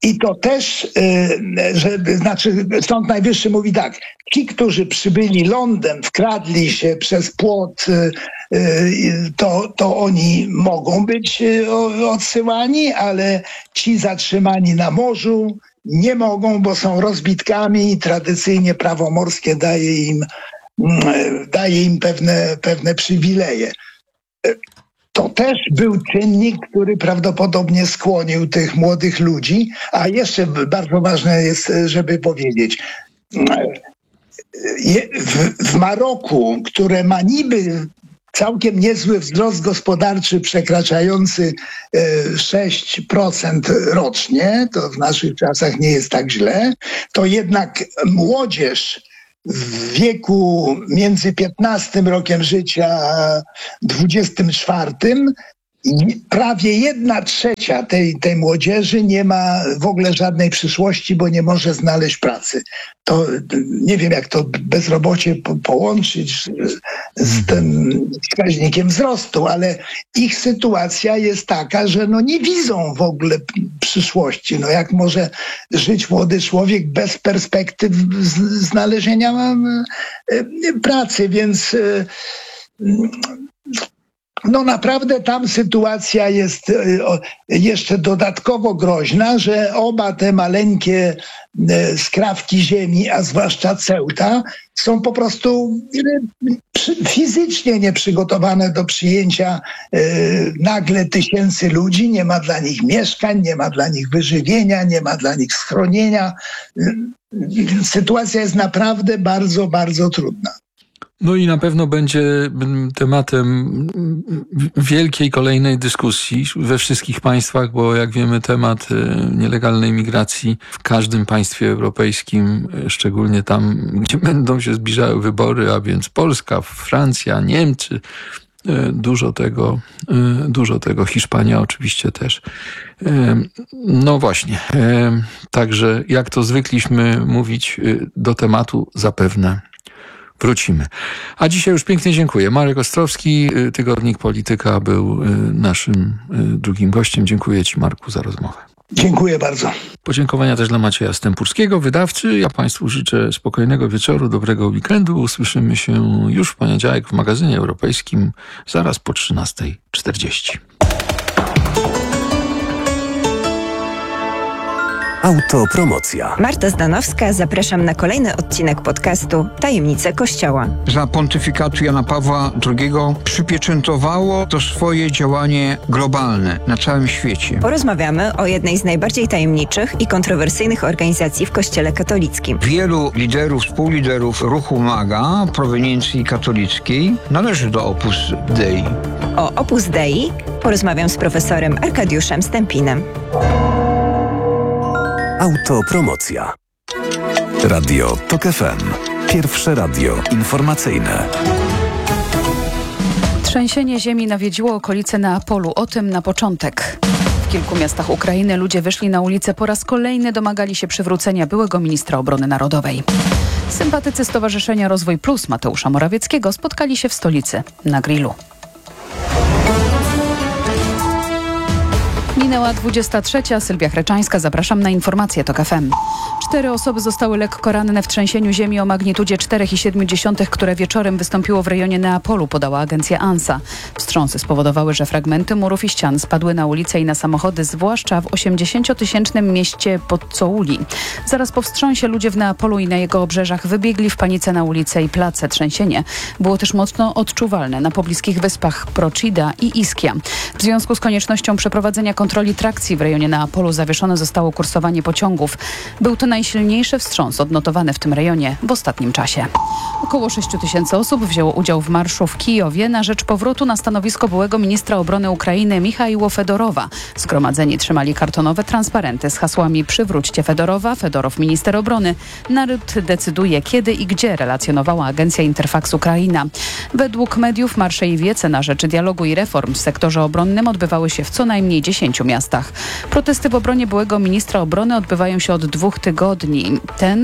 I to też, że, znaczy Sąd Najwyższy mówi tak, ci, którzy przybyli lądem, wkradli się przez płot, to, to oni mogą być odsyłani, ale ci zatrzymani na morzu nie mogą, bo są rozbitkami i tradycyjnie prawo morskie daje im, daje im pewne, pewne przywileje. To też był czynnik, który prawdopodobnie skłonił tych młodych ludzi, a jeszcze bardzo ważne jest, żeby powiedzieć, w, w Maroku, które ma niby całkiem niezły wzrost gospodarczy przekraczający sześć procent rocznie, to w naszych czasach nie jest tak źle, to jednak młodzież w wieku między piętnastym rokiem życia a dwudziestym czwartym prawie jedna trzecia tej, tej młodzieży nie ma w ogóle żadnej przyszłości, bo nie może znaleźć pracy. To nie wiem, jak to bezrobocie po, połączyć z, z tym wskaźnikiem wzrostu, ale ich sytuacja jest taka, że no nie widzą w ogóle przyszłości. No jak może żyć młody człowiek bez perspektyw z, znalezienia pracy, więc no naprawdę tam sytuacja jest jeszcze dodatkowo groźna, że oba te maleńkie skrawki ziemi, a zwłaszcza Ceuta, są po prostu fizycznie nieprzygotowane do przyjęcia nagle tysięcy ludzi. Nie ma dla nich mieszkań, nie ma dla nich wyżywienia, nie ma dla nich schronienia. Sytuacja jest naprawdę bardzo, bardzo trudna. No i na pewno będzie tematem wielkiej kolejnej dyskusji we wszystkich państwach, bo jak wiemy, temat nielegalnej migracji w każdym państwie europejskim, szczególnie tam, gdzie będą się zbliżały wybory, a więc Polska, Francja, Niemcy, dużo tego, dużo tego, Hiszpania oczywiście też. No właśnie, także jak to zwykliśmy mówić, do tematu zapewne wrócimy. A dzisiaj już pięknie dziękuję. Marek Ostrowski, Tygodnik Polityka, był naszym drugim gościem. Dziękuję Ci, Marku, za rozmowę. Dziękuję bardzo. Podziękowania też dla Macieja Stępurskiego, wydawcy. Ja Państwu życzę spokojnego wieczoru, dobrego weekendu. Usłyszymy się już w poniedziałek w magazynie europejskim, zaraz po trzynasta czterdzieści. Autopromocja. Marta Zdanowska, zapraszam na kolejny odcinek podcastu Tajemnice Kościoła. Za pontyfikatu Jana Pawła drugiego przypieczętowało to swoje działanie globalne na całym świecie. Porozmawiamy o jednej z najbardziej tajemniczych i kontrowersyjnych organizacji w Kościele katolickim. Wielu liderów, współliderów ruchu MAGA proweniencji katolickiej należy do Opus Dei. O Opus Dei porozmawiam z profesorem Arkadiuszem Stępinem. Autopromocja. Radio Tok F M. Pierwsze radio informacyjne. Trzęsienie ziemi nawiedziło okolice Neapolu. O tym na początek. W kilku miastach Ukrainy ludzie wyszli na ulicę, po raz kolejny domagali się przywrócenia byłego ministra obrony narodowej. Sympatycy Stowarzyszenia Rozwój Plus Mateusza Morawieckiego spotkali się w stolicy na grillu. Minęła dwudziesta trzecia. Sylwia Chreczańska. Zapraszam na informacje Tok F M. Cztery osoby zostały lekko ranne w trzęsieniu ziemi o magnitudzie cztery przecinek siedem, które wieczorem wystąpiło w rejonie Neapolu, podała agencja ANSA. Wstrząsy spowodowały, że fragmenty murów i ścian spadły na ulice i na samochody, zwłaszcza w osiemdziesięciotysięcznym mieście Pozzouli. Zaraz po wstrząsie ludzie w Neapolu i na jego obrzeżach wybiegli w panice na ulice i place. Trzęsienie było też mocno odczuwalne na pobliskich wyspach Procida i Ischia. W związku z koniecznością przeprowadzenia kontroli trakcji w rejonie Neapolu zawieszone zostało kursowanie pociągów. Był to najsilniejszy wstrząs odnotowany w tym rejonie w ostatnim czasie. Około sześć tysięcy osób wzięło udział w marszu w Kijowie na rzecz powrotu na stanowisko byłego ministra obrony Ukrainy Michaiło Fedorowa. Zgromadzeni trzymali kartonowe transparenty z hasłami "Przywróćcie Fedorowa, Fedorow minister obrony. Naród decyduje kiedy i gdzie", relacjonowała agencja Interfax Ukraina. Według mediów marsze i wiece na rzecz dialogu i reform w sektorze obronnym odbywały się w co najmniej dziesięciu miastach. Protesty w obronie byłego ministra obrony odbywają się od dwóch tygodni. Ten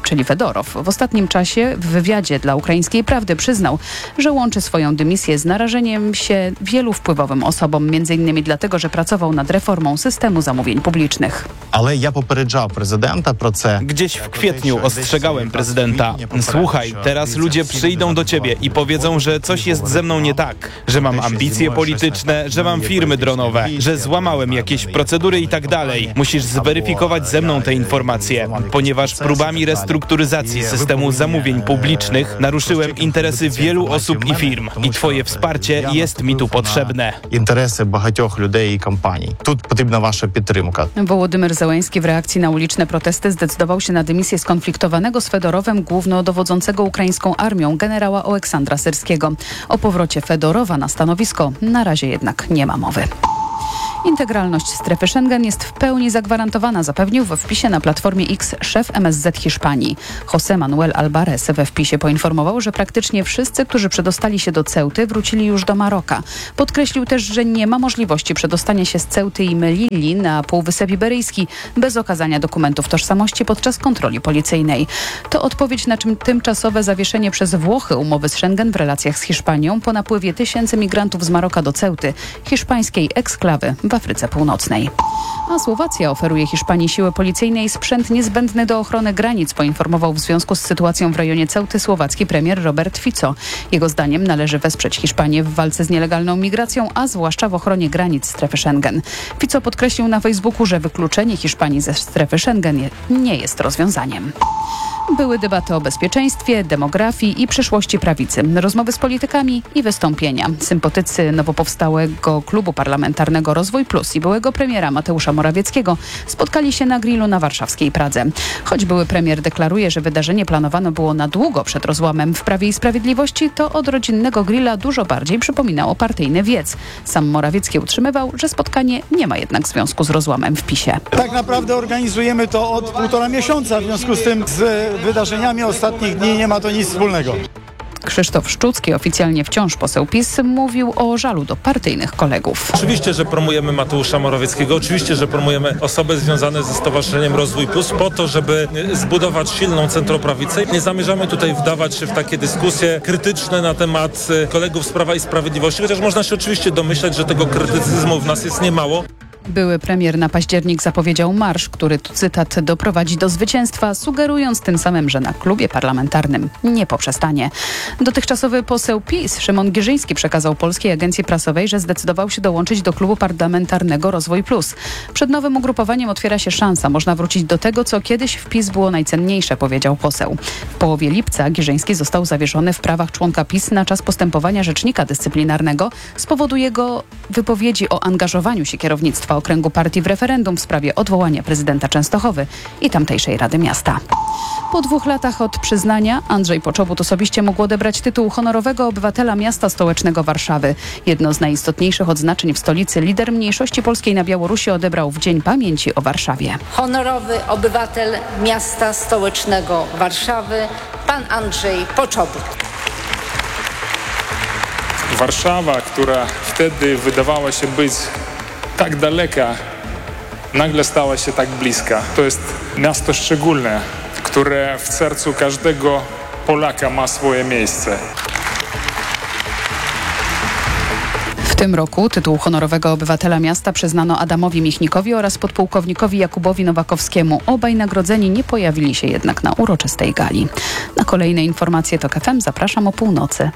czyli Fedorow. W ostatnim czasie w wywiadzie dla Ukraińskiej Prawdy przyznał, że łączy swoją dymisję z narażeniem się wielu wpływowym osobom, między innymi dlatego, że pracował nad reformą systemu zamówień publicznych. Ale ja poпереджав prezydenta pro це. Gdzieś w kwietniu ostrzegałem prezydenta. Słuchaj, teraz ludzie przyjdą do ciebie i powiedzą, że coś jest ze mną nie tak, że mam ambicje polityczne, że mam firmy dronowe, że złamałem jakieś procedury i tak dalej. Musisz zweryfikować ze mną te informacje, ponieważ próbami restrukturyzacji systemu zamówień publicznych naruszyłem interesy wielu osób i firm i twoje wsparcie jest mi tu potrzebne. Interesy багатьох людей і компаній. Тут потрібна ваша підтримка. Wołodymyr Zełenski w reakcji na uliczne protesty zdecydował się na dymisję skonfliktowanego z Fedorowem głównodowodzącego ukraińską armią generała Oleksandra Syrskiego. O powrocie Fedorowa na stanowisko na razie jednak nie ma mowy. Integralność strefy Schengen jest w pełni zagwarantowana, zapewnił we wpisie na Platformie X szef M S Z Hiszpanii. José Manuel Alvarez we wpisie poinformował, że praktycznie wszyscy, którzy przedostali się do Ceuty, wrócili już do Maroka. Podkreślił też, że nie ma możliwości przedostania się z Ceuty i Melilli na Półwysep Iberyjski bez okazania dokumentów tożsamości podczas kontroli policyjnej. To odpowiedź na czym tymczasowe zawieszenie przez Włochy umowy z Schengen w relacjach z Hiszpanią po napływie tysięcy migrantów z Maroka do Ceuty, hiszpańskiej eksklawy w Afryce Północnej. A Słowacja oferuje Hiszpanii siły policyjne i sprzęt niezbędny do ochrony granic, poinformował w związku z sytuacją w rejonie Ceuty słowacki premier Robert Fico. Jego zdaniem należy wesprzeć Hiszpanię w walce z nielegalną migracją, a zwłaszcza w ochronie granic strefy Schengen. Fico podkreślił na Facebooku, że wykluczenie Hiszpanii ze strefy Schengen nie jest rozwiązaniem. Były debaty o bezpieczeństwie, demografii i przyszłości prawicy, rozmowy z politykami i wystąpienia. Sympatycy nowo powstałego klubu parlamentarnego Rozwój Plus i byłego premiera Mateusza Morawieckiego spotkali się na grillu na warszawskiej Pradze. Choć były premier deklaruje, że wydarzenie planowano było na długo przed rozłamem w Prawie i Sprawiedliwości, to od rodzinnego grilla dużo bardziej przypominało partyjny wiec. Sam Morawiecki utrzymywał, że spotkanie nie ma jednak związku z rozłamem w PiSie. Tak naprawdę organizujemy to od półtora miesiąca, w związku z tym z wydarzeniami ostatnich dni nie ma to nic wspólnego. Krzysztof Szczucki, oficjalnie wciąż poseł PiS, mówił o żalu do partyjnych kolegów. Oczywiście, że promujemy Mateusza Morawieckiego, oczywiście, że promujemy osoby związane ze Stowarzyszeniem Rozwój Plus po to, żeby zbudować silną centroprawicę. Nie zamierzamy tutaj wdawać się w takie dyskusje krytyczne na temat kolegów z Prawa i Sprawiedliwości, chociaż można się oczywiście domyślać, że tego krytycyzmu w nas jest niemało. Były premier na październik zapowiedział marsz, który, tu cytat, doprowadzi do zwycięstwa, sugerując tym samym, że na klubie parlamentarnym nie poprzestanie. Dotychczasowy poseł PiS Szymon Giżyński przekazał Polskiej Agencji Prasowej, że zdecydował się dołączyć do klubu parlamentarnego Rozwój Plus. Przed nowym ugrupowaniem otwiera się szansa. Można wrócić do tego, co kiedyś w PiS było najcenniejsze, powiedział poseł. W połowie lipca Giżyński został zawieszony w prawach członka PiS na czas postępowania rzecznika dyscyplinarnego z powodu jego wypowiedzi o angażowaniu się kierownictwa okręgu partii w referendum w sprawie odwołania prezydenta Częstochowy i tamtejszej Rady Miasta. Po dwóch latach od przyznania Andrzej Poczobut osobiście mógł odebrać tytuł honorowego obywatela miasta stołecznego Warszawy. Jedno z najistotniejszych odznaczeń w stolicy lider mniejszości polskiej na Białorusi odebrał w Dzień Pamięci o Warszawie. Honorowy obywatel miasta stołecznego Warszawy, pan Andrzej Poczobut. Warszawa, która wtedy wydawała się być tak daleka, nagle stała się tak bliska. To jest miasto szczególne, które w sercu każdego Polaka ma swoje miejsce. W tym roku tytuł honorowego obywatela miasta przyznano Adamowi Michnikowi oraz podpułkownikowi Jakubowi Nowakowskiemu. Obaj nagrodzeni nie pojawili się jednak na uroczystej gali. Na kolejne informacje TOK F M zapraszam o północy.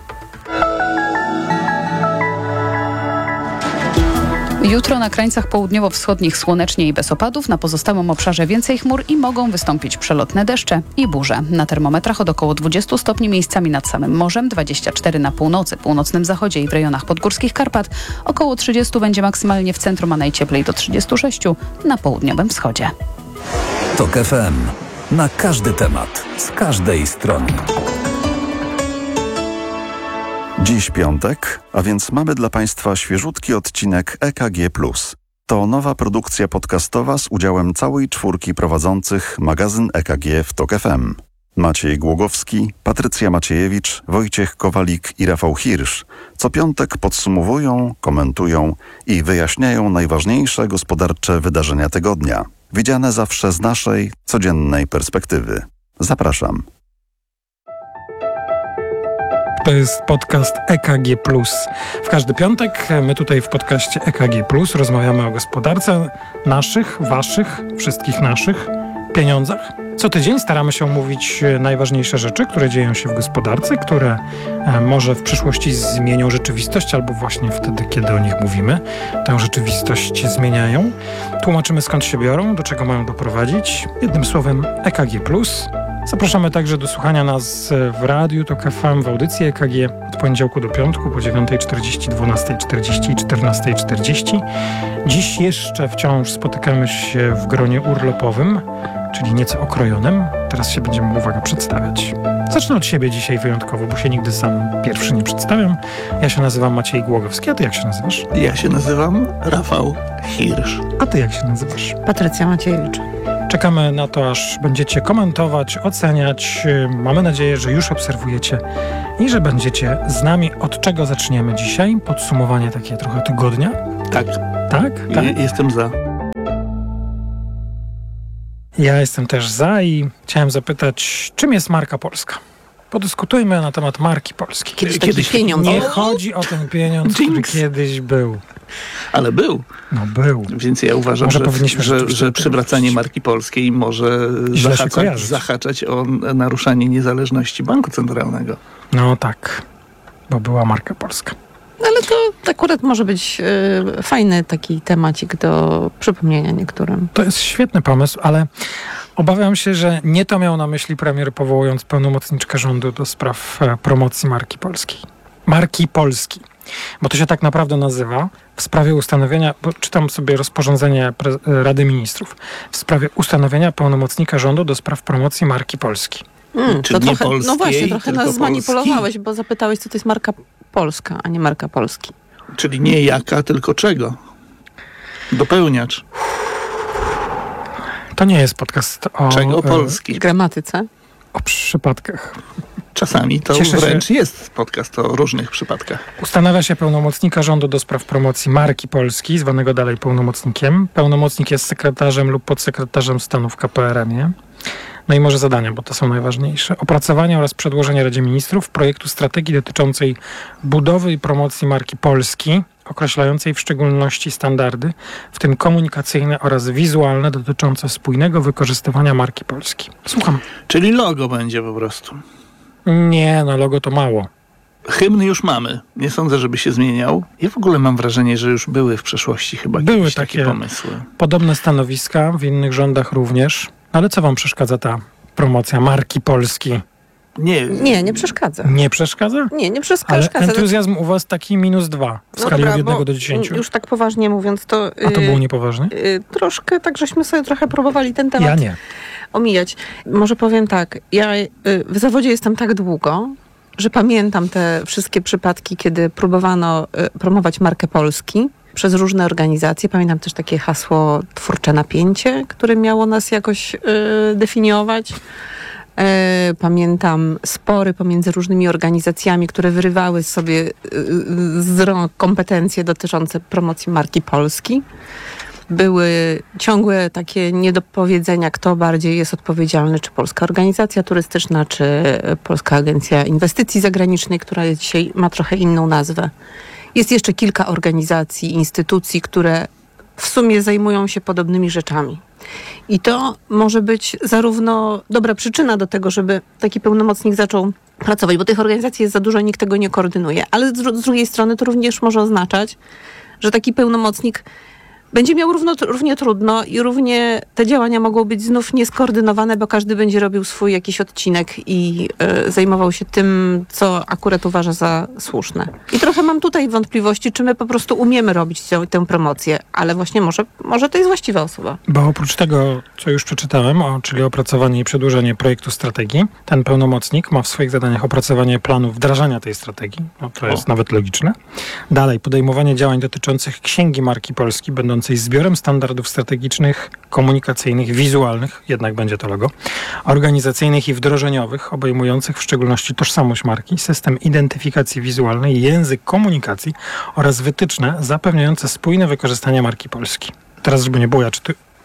Jutro na krańcach południowo-wschodnich słonecznie i bez opadów, na pozostałym obszarze więcej chmur i mogą wystąpić przelotne deszcze i burze. Na termometrach od około dwudziestu stopni miejscami nad samym morzem, dwadzieścia cztery na północy, północnym zachodzie i w rejonach podgórskich Karpat, około trzydziestu będzie maksymalnie w centrum, a najcieplej do trzydziestu sześciu na południowym wschodzie. TOK F M. Na każdy temat, z każdej strony. Dziś piątek, a więc mamy dla Państwa świeżutki odcinek E K G plus. To nowa produkcja podcastowa z udziałem całej czwórki prowadzących magazyn E K G w TOK F M. Maciej Głogowski, Patrycja Maciejewicz, Wojciech Kowalik i Rafał Hirsch co piątek podsumowują, komentują i wyjaśniają najważniejsze gospodarcze wydarzenia tygodnia, widziane zawsze z naszej, codziennej perspektywy. Zapraszam. To jest podcast E K G plus. W każdy piątek my tutaj w podcaście E K G plus rozmawiamy o gospodarce, naszych, waszych, wszystkich naszych, pieniądzach. Co tydzień staramy się omówić najważniejsze rzeczy, które dzieją się w gospodarce, które może w przyszłości zmienią rzeczywistość, albo właśnie wtedy, kiedy o nich mówimy, tę rzeczywistość zmieniają. Tłumaczymy, skąd się biorą, do czego mają doprowadzić. Jednym słowem E K G plus. Zapraszamy także do słuchania nas w Radiu Tok F M, w audycji E K G od poniedziałku do piątku po dziewiątej czterdzieści, dwunastej czterdzieści i czternastej czterdzieści. Dziś jeszcze wciąż spotykamy się w gronie urlopowym, czyli nieco okrojonym. Teraz się będziemy, uwaga, przedstawiać. Zacznę od siebie dzisiaj wyjątkowo, bo się nigdy sam pierwszy nie przedstawiam. Ja się nazywam Maciej Głogowski, a ty jak się nazywasz? Ja się nazywam Rafał Hirsch. A ty jak się nazywasz? Patrycja Maciejewicz. Czekamy na to, aż będziecie komentować, oceniać. Mamy nadzieję, że już obserwujecie i że będziecie z nami. Od czego zaczniemy dzisiaj? Podsumowanie takie trochę tygodnia? Tak. Tak? tak? Ja jestem za. Ja jestem też za i chciałem zapytać, czym jest marka polska? Podyskutujmy na temat marki polskiej. Kiedyś taki kiedyś pieniądz. Nie chodzi o ten pieniądz, Jinx. który kiedyś był. Ale był. No był. Więc ja uważam, może że, że, że przywracanie marki polskiej może zahaczać, zahaczać o naruszanie niezależności banku centralnego. No tak, bo była marka polska. Ale to akurat może być y, fajny taki temacik do przypomnienia niektórym. To jest świetny pomysł, ale obawiam się, że nie to miał na myśli premier, powołując pełnomocniczkę rządu do spraw promocji marki polskiej. Marki Polski. Bo to się tak naprawdę nazywa w sprawie ustanowienia, bo czytam sobie rozporządzenie Rady Ministrów, w sprawie ustanowienia pełnomocnika rządu do spraw promocji marki Polski. Mm, to trochę, no właśnie, trochę nas zmanipulowałeś, bo zapytałeś, co to jest marka polska, a nie marka Polski. Czyli nie jaka, tylko czego? Dopełniacz. To nie jest podcast o... Czego Polski? Gramatyce. O przypadkach. Czasami to Cieszę wręcz się. Jest podcast o różnych przypadkach. Ustanawia się pełnomocnika rządu do spraw promocji marki Polski, zwanego dalej pełnomocnikiem. Pełnomocnik jest sekretarzem lub podsekretarzem stanu w K P R M ie. No i może zadania, bo to są najważniejsze. Opracowanie oraz przedłożenie Radzie Ministrów projektu strategii dotyczącej budowy i promocji marki Polski, określającej w szczególności standardy, w tym komunikacyjne oraz wizualne, dotyczące spójnego wykorzystywania marki Polski. Słucham. Czyli logo będzie po prostu. Nie, no logo to mało. Hymn już mamy. Nie sądzę, żeby się zmieniał. Ja w ogóle mam wrażenie, że już były w przeszłości chyba były takie, takie pomysły. Podobne stanowiska w innych rządach również. Ale co wam przeszkadza ta promocja marki Polski? Nie, nie, nie przeszkadza. Nie przeszkadza? Nie, nie przeszkadza. Ale entuzjazm u was taki minus dwa w no skali dobra, od jednego do dziesięciu. Już tak poważnie mówiąc, to... A to było niepoważnie? Yy, troszkę, tak żeśmy sobie trochę próbowali ten temat ja nie. omijać. Może powiem tak, ja yy, w zawodzie jestem tak długo, że pamiętam te wszystkie przypadki, kiedy próbowano yy, promować markę Polski przez różne organizacje. Pamiętam też takie hasło twórcze napięcie, które miało nas jakoś yy, definiować. Pamiętam spory pomiędzy różnymi organizacjami, które wyrywały sobie z rąk kompetencje dotyczące promocji marki Polski. Były ciągłe takie niedopowiedzenia, kto bardziej jest odpowiedzialny, czy Polska Organizacja Turystyczna, czy Polska Agencja Inwestycji Zagranicznej, która dzisiaj ma trochę inną nazwę. Jest jeszcze kilka organizacji, instytucji, które w sumie zajmują się podobnymi rzeczami. I to może być zarówno dobra przyczyna do tego, żeby taki pełnomocnik zaczął pracować, bo tych organizacji jest za dużo, nikt tego nie koordynuje. Ale z, dru- z drugiej strony to również może oznaczać, że taki pełnomocnik będzie miał równo, równie trudno i równie te działania mogą być znów nieskoordynowane, bo każdy będzie robił swój jakiś odcinek i y, zajmował się tym, co akurat uważa za słuszne. I trochę mam tutaj wątpliwości, czy my po prostu umiemy robić tę, tę promocję, ale właśnie może, może to jest właściwa osoba. Bo oprócz tego, co już przeczytałem, o, czyli opracowanie i przedłużenie projektu strategii, ten pełnomocnik ma w swoich zadaniach opracowanie planu wdrażania tej strategii. No, to jest o. nawet logiczne. Dalej, podejmowanie działań dotyczących księgi marki Polski, będącej zbiorem standardów strategicznych, komunikacyjnych, wizualnych, jednak będzie to logo, organizacyjnych i wdrożeniowych, obejmujących w szczególności tożsamość marki, system identyfikacji wizualnej, język komunikacji oraz wytyczne zapewniające spójne wykorzystanie marki Polski. Teraz, żeby nie było, ja czy ty, czy, czy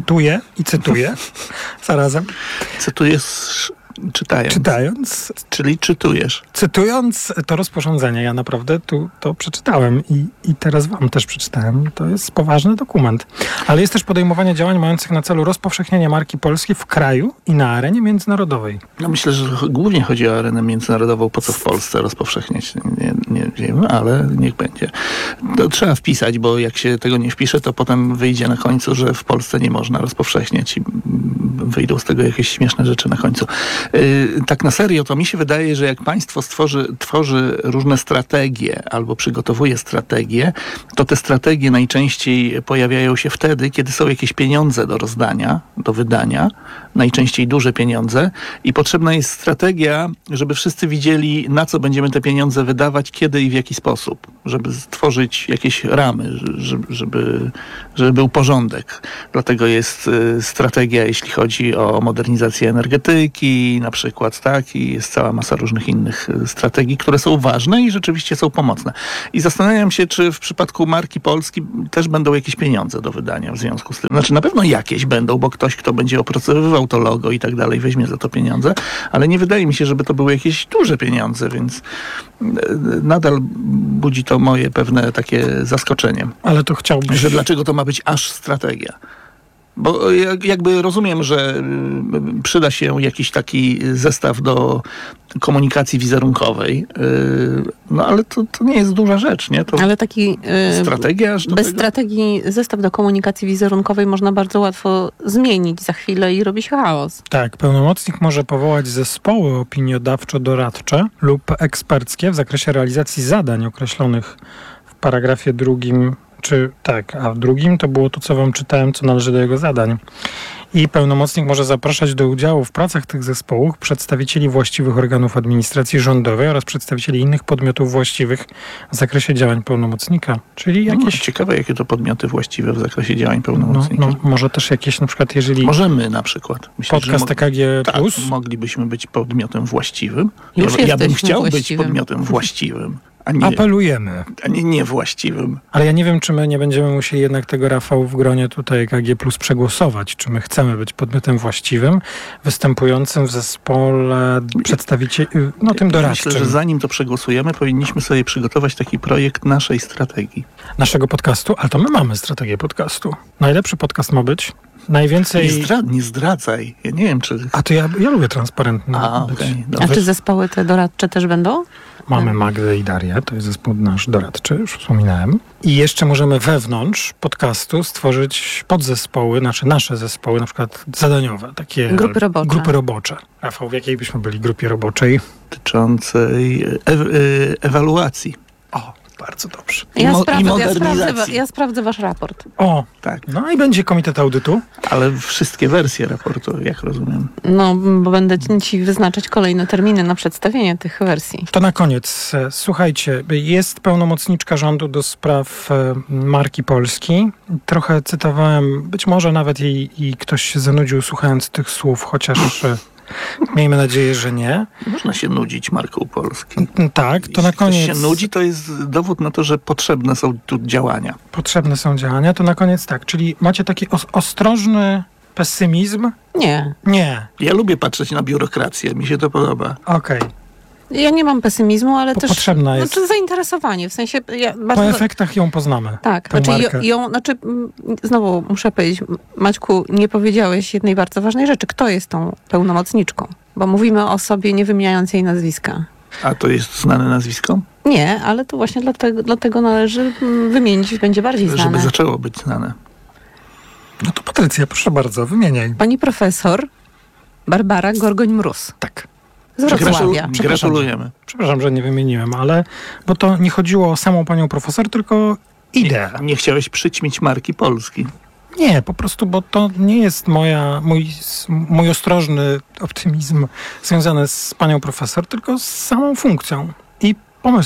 cytuję i cytuję zarazem. Cytujesz czytając. Czytając. Czyli czytujesz. Cytując to rozporządzenie, ja naprawdę tu to przeczytałem i, i teraz wam też przeczytałem. To jest poważny dokument. Ale jest też podejmowanie działań mających na celu rozpowszechnienie marki polskiej w kraju i na arenie międzynarodowej. No myślę, że głównie chodzi o arenę międzynarodową, po co w Polsce rozpowszechniać, nie, nie wiemy, ale niech będzie. To trzeba wpisać, bo jak się tego nie wpisze, to potem wyjdzie na końcu, że w Polsce nie można rozpowszechniać i wyjdą z tego jakieś śmieszne rzeczy na końcu. Tak na serio, to mi się wydaje, że jak państwo stworzy, tworzy różne strategie albo przygotowuje strategie, to te strategie najczęściej pojawiają się wtedy, kiedy są jakieś pieniądze do rozdania, do wydania, najczęściej duże pieniądze i potrzebna jest strategia, żeby wszyscy widzieli, na co będziemy te pieniądze wydawać, kiedy i w jaki sposób, żeby stworzyć jakieś ramy, żeby, żeby, żeby był porządek. Dlatego jest strategia, jeśli chodzi o modernizację energetyki, na przykład, tak, i jest cała masa różnych innych strategii, które są ważne i rzeczywiście są pomocne. I zastanawiam się, czy w przypadku marki Polski też będą jakieś pieniądze do wydania w związku z tym. Znaczy na pewno jakieś będą, bo ktoś, kto będzie opracowywał to logo i tak dalej, weźmie za to pieniądze, ale nie wydaje mi się, żeby to były jakieś duże pieniądze, więc nadal budzi to moje pewne takie zaskoczenie. Ale to chciałbyś... Że dlaczego to ma być aż strategia? Bo jakby rozumiem, że przyda się jakiś taki zestaw do komunikacji wizerunkowej, no ale to, to nie jest duża rzecz, nie? To ale taki yy, strategia aż do bez tego? strategii zestaw do komunikacji wizerunkowej można bardzo łatwo zmienić za chwilę i robi się chaos. Tak, pełnomocnik może powołać zespoły opiniodawczo-doradcze lub eksperckie w zakresie realizacji zadań określonych w paragrafie drugim. Czy tak, a w drugim to było to, co wam czytałem, co należy do jego zadań. I pełnomocnik może zapraszać do udziału w pracach tych zespołów przedstawicieli właściwych organów administracji rządowej oraz przedstawicieli innych podmiotów właściwych w zakresie działań pełnomocnika. Czyli jakieś... No, ciekawe, jakie to podmioty właściwe w zakresie działań pełnomocnika. No, no, może też jakieś, na przykład, jeżeli... Możemy na przykład. Myślę, podcast E K G plus? Tak, moglibyśmy być podmiotem właściwym. Już ja, ja bym chciał właściwym. być podmiotem właściwym. A nie, Apelujemy. A nie niewłaściwym. Ale ja nie wiem, czy my nie będziemy musieli jednak tego, Rafał, w gronie tutaj E K G plus przegłosować. Czy my chcemy być podmiotem właściwym, występującym w zespole przedstawicieli, no tym doradczym. Myślę, że zanim to przegłosujemy, powinniśmy sobie przygotować taki projekt naszej strategii. Naszego podcastu? Ale to my mamy strategię podcastu. Najlepszy podcast ma być. Najwięcej... Nie, zdra- nie zdradzaj. Ja nie wiem, czy... A to ja, ja lubię transparentny A, być. okay, A czy zespoły te doradcze też będą? Mamy Magdę i Darię, to jest zespół nasz doradczy, już wspominałem. I jeszcze możemy wewnątrz podcastu stworzyć podzespoły, znaczy nasze zespoły, na przykład zadaniowe, takie grupy robocze. Grupy robocze. Rafał, w jakiej byśmy byli grupie roboczej? Dotyczącej e- e- ewaluacji. O, bardzo dobrze. I ja, mo- sprawdzę, i ja, sprawdzę, ja sprawdzę wasz raport. O, tak. No i będzie komitet audytu. Ale wszystkie wersje raportu, jak rozumiem. No, bo będę ci wyznaczać kolejne terminy na przedstawienie tych wersji. To na koniec. Słuchajcie, jest pełnomocniczka rządu do spraw marki Polski. Trochę cytowałem, być może nawet i, i ktoś się zanudził słuchając tych słów, chociaż... Miejmy nadzieję, że nie. Można się nudzić marką Polski. Tak, to Jeśli na koniec... ktoś się nudzi, to jest dowód na to, że potrzebne są tu działania. Potrzebne są działania, to na koniec tak. Czyli macie taki os- ostrożny pesymizm? Nie. Nie. Ja lubię patrzeć na biurokrację, mi się to podoba. Okej. Okay. Ja nie mam pesymizmu, ale po, też... Potrzebna jest. Znaczy zainteresowanie, w sensie... Ja bardzo... Po efektach ją poznamy. Tak, znaczy ją, ją, znaczy znowu muszę powiedzieć, Maćku, nie powiedziałeś jednej bardzo ważnej rzeczy. Kto jest tą pełnomocniczką? Bo mówimy o osobie nie wymieniając jej nazwiska. A to jest znane nazwisko? Nie, ale to właśnie dlatego, dlatego należy wymienić, będzie bardziej znane. Żeby zaczęło być znane. No to Patrycja, proszę bardzo, wymieniaj. Pani profesor Barbara Gorgoń-Mróz. Tak. Z Wrocławia. Gratulujemy. Przepraszam, że nie wymieniłem, ale bo to nie chodziło o samą panią profesor, tylko ideę. Nie, nie chciałeś przyćmić marki Polski. Nie, po prostu, bo to nie jest moja, mój, mój ostrożny optymizm związany z panią profesor, tylko z samą funkcją i pomysłem.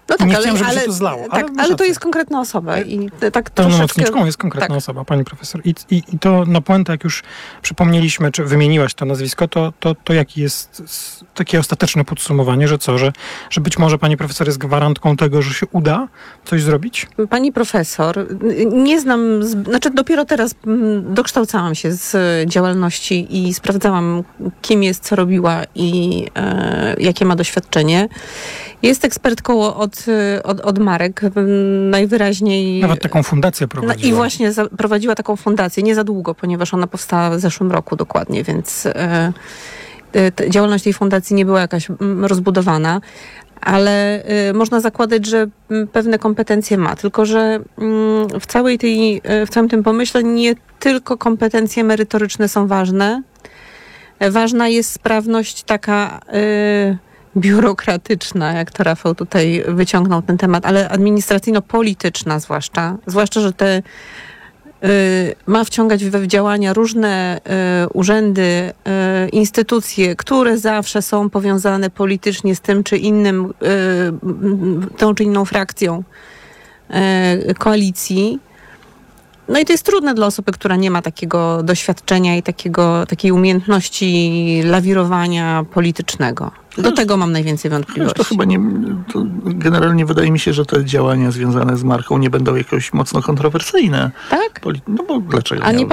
No tak, nie ale, chciałem, żeby ale, się to zlało. Tak, ale, ale to jest konkretna osoba i tak pełnomocniczką troszeczkę... jest konkretna tak. osoba, pani profesor. I, i, I to na puentę, jak już przypomnieliśmy, czy wymieniłaś to nazwisko, to, to, to jakie jest takie ostateczne podsumowanie, że co, że, że być może pani profesor jest gwarantką tego, że się uda coś zrobić? Pani profesor, nie znam, znaczy dopiero teraz dokształcałam się z działalności i sprawdzałam, kim jest, co robiła i e, jakie ma doświadczenie. Jest ekspertką od, od, od marek, najwyraźniej... Nawet taką fundację prowadziła. I właśnie za, prowadziła taką fundację, nie za długo, ponieważ ona powstała w zeszłym roku dokładnie, więc e, te, działalność tej fundacji nie była jakaś rozbudowana, ale y, można zakładać, że m, pewne kompetencje ma, tylko że mm, w, całej tej, y, w całym tym pomyśle nie tylko kompetencje merytoryczne są ważne. Ważna jest sprawność taka y, biurokratyczna, jak to Rafał tutaj wyciągnął ten temat, ale administracyjno-polityczna zwłaszcza. Zwłaszcza, że te y, ma wciągać w, w działania różne y, urzędy, y, instytucje, które zawsze są powiązane politycznie z tym czy innym, y, tą czy inną frakcją y, koalicji. No i to jest trudne dla osoby, która nie ma takiego doświadczenia i takiego, takiej umiejętności lawirowania politycznego. Do tego mam najwięcej wątpliwości. To chyba nie, to generalnie wydaje mi się, że te działania związane z marką nie będą jakoś mocno kontrowersyjne. Tak? No bo dlaczego A nie miały?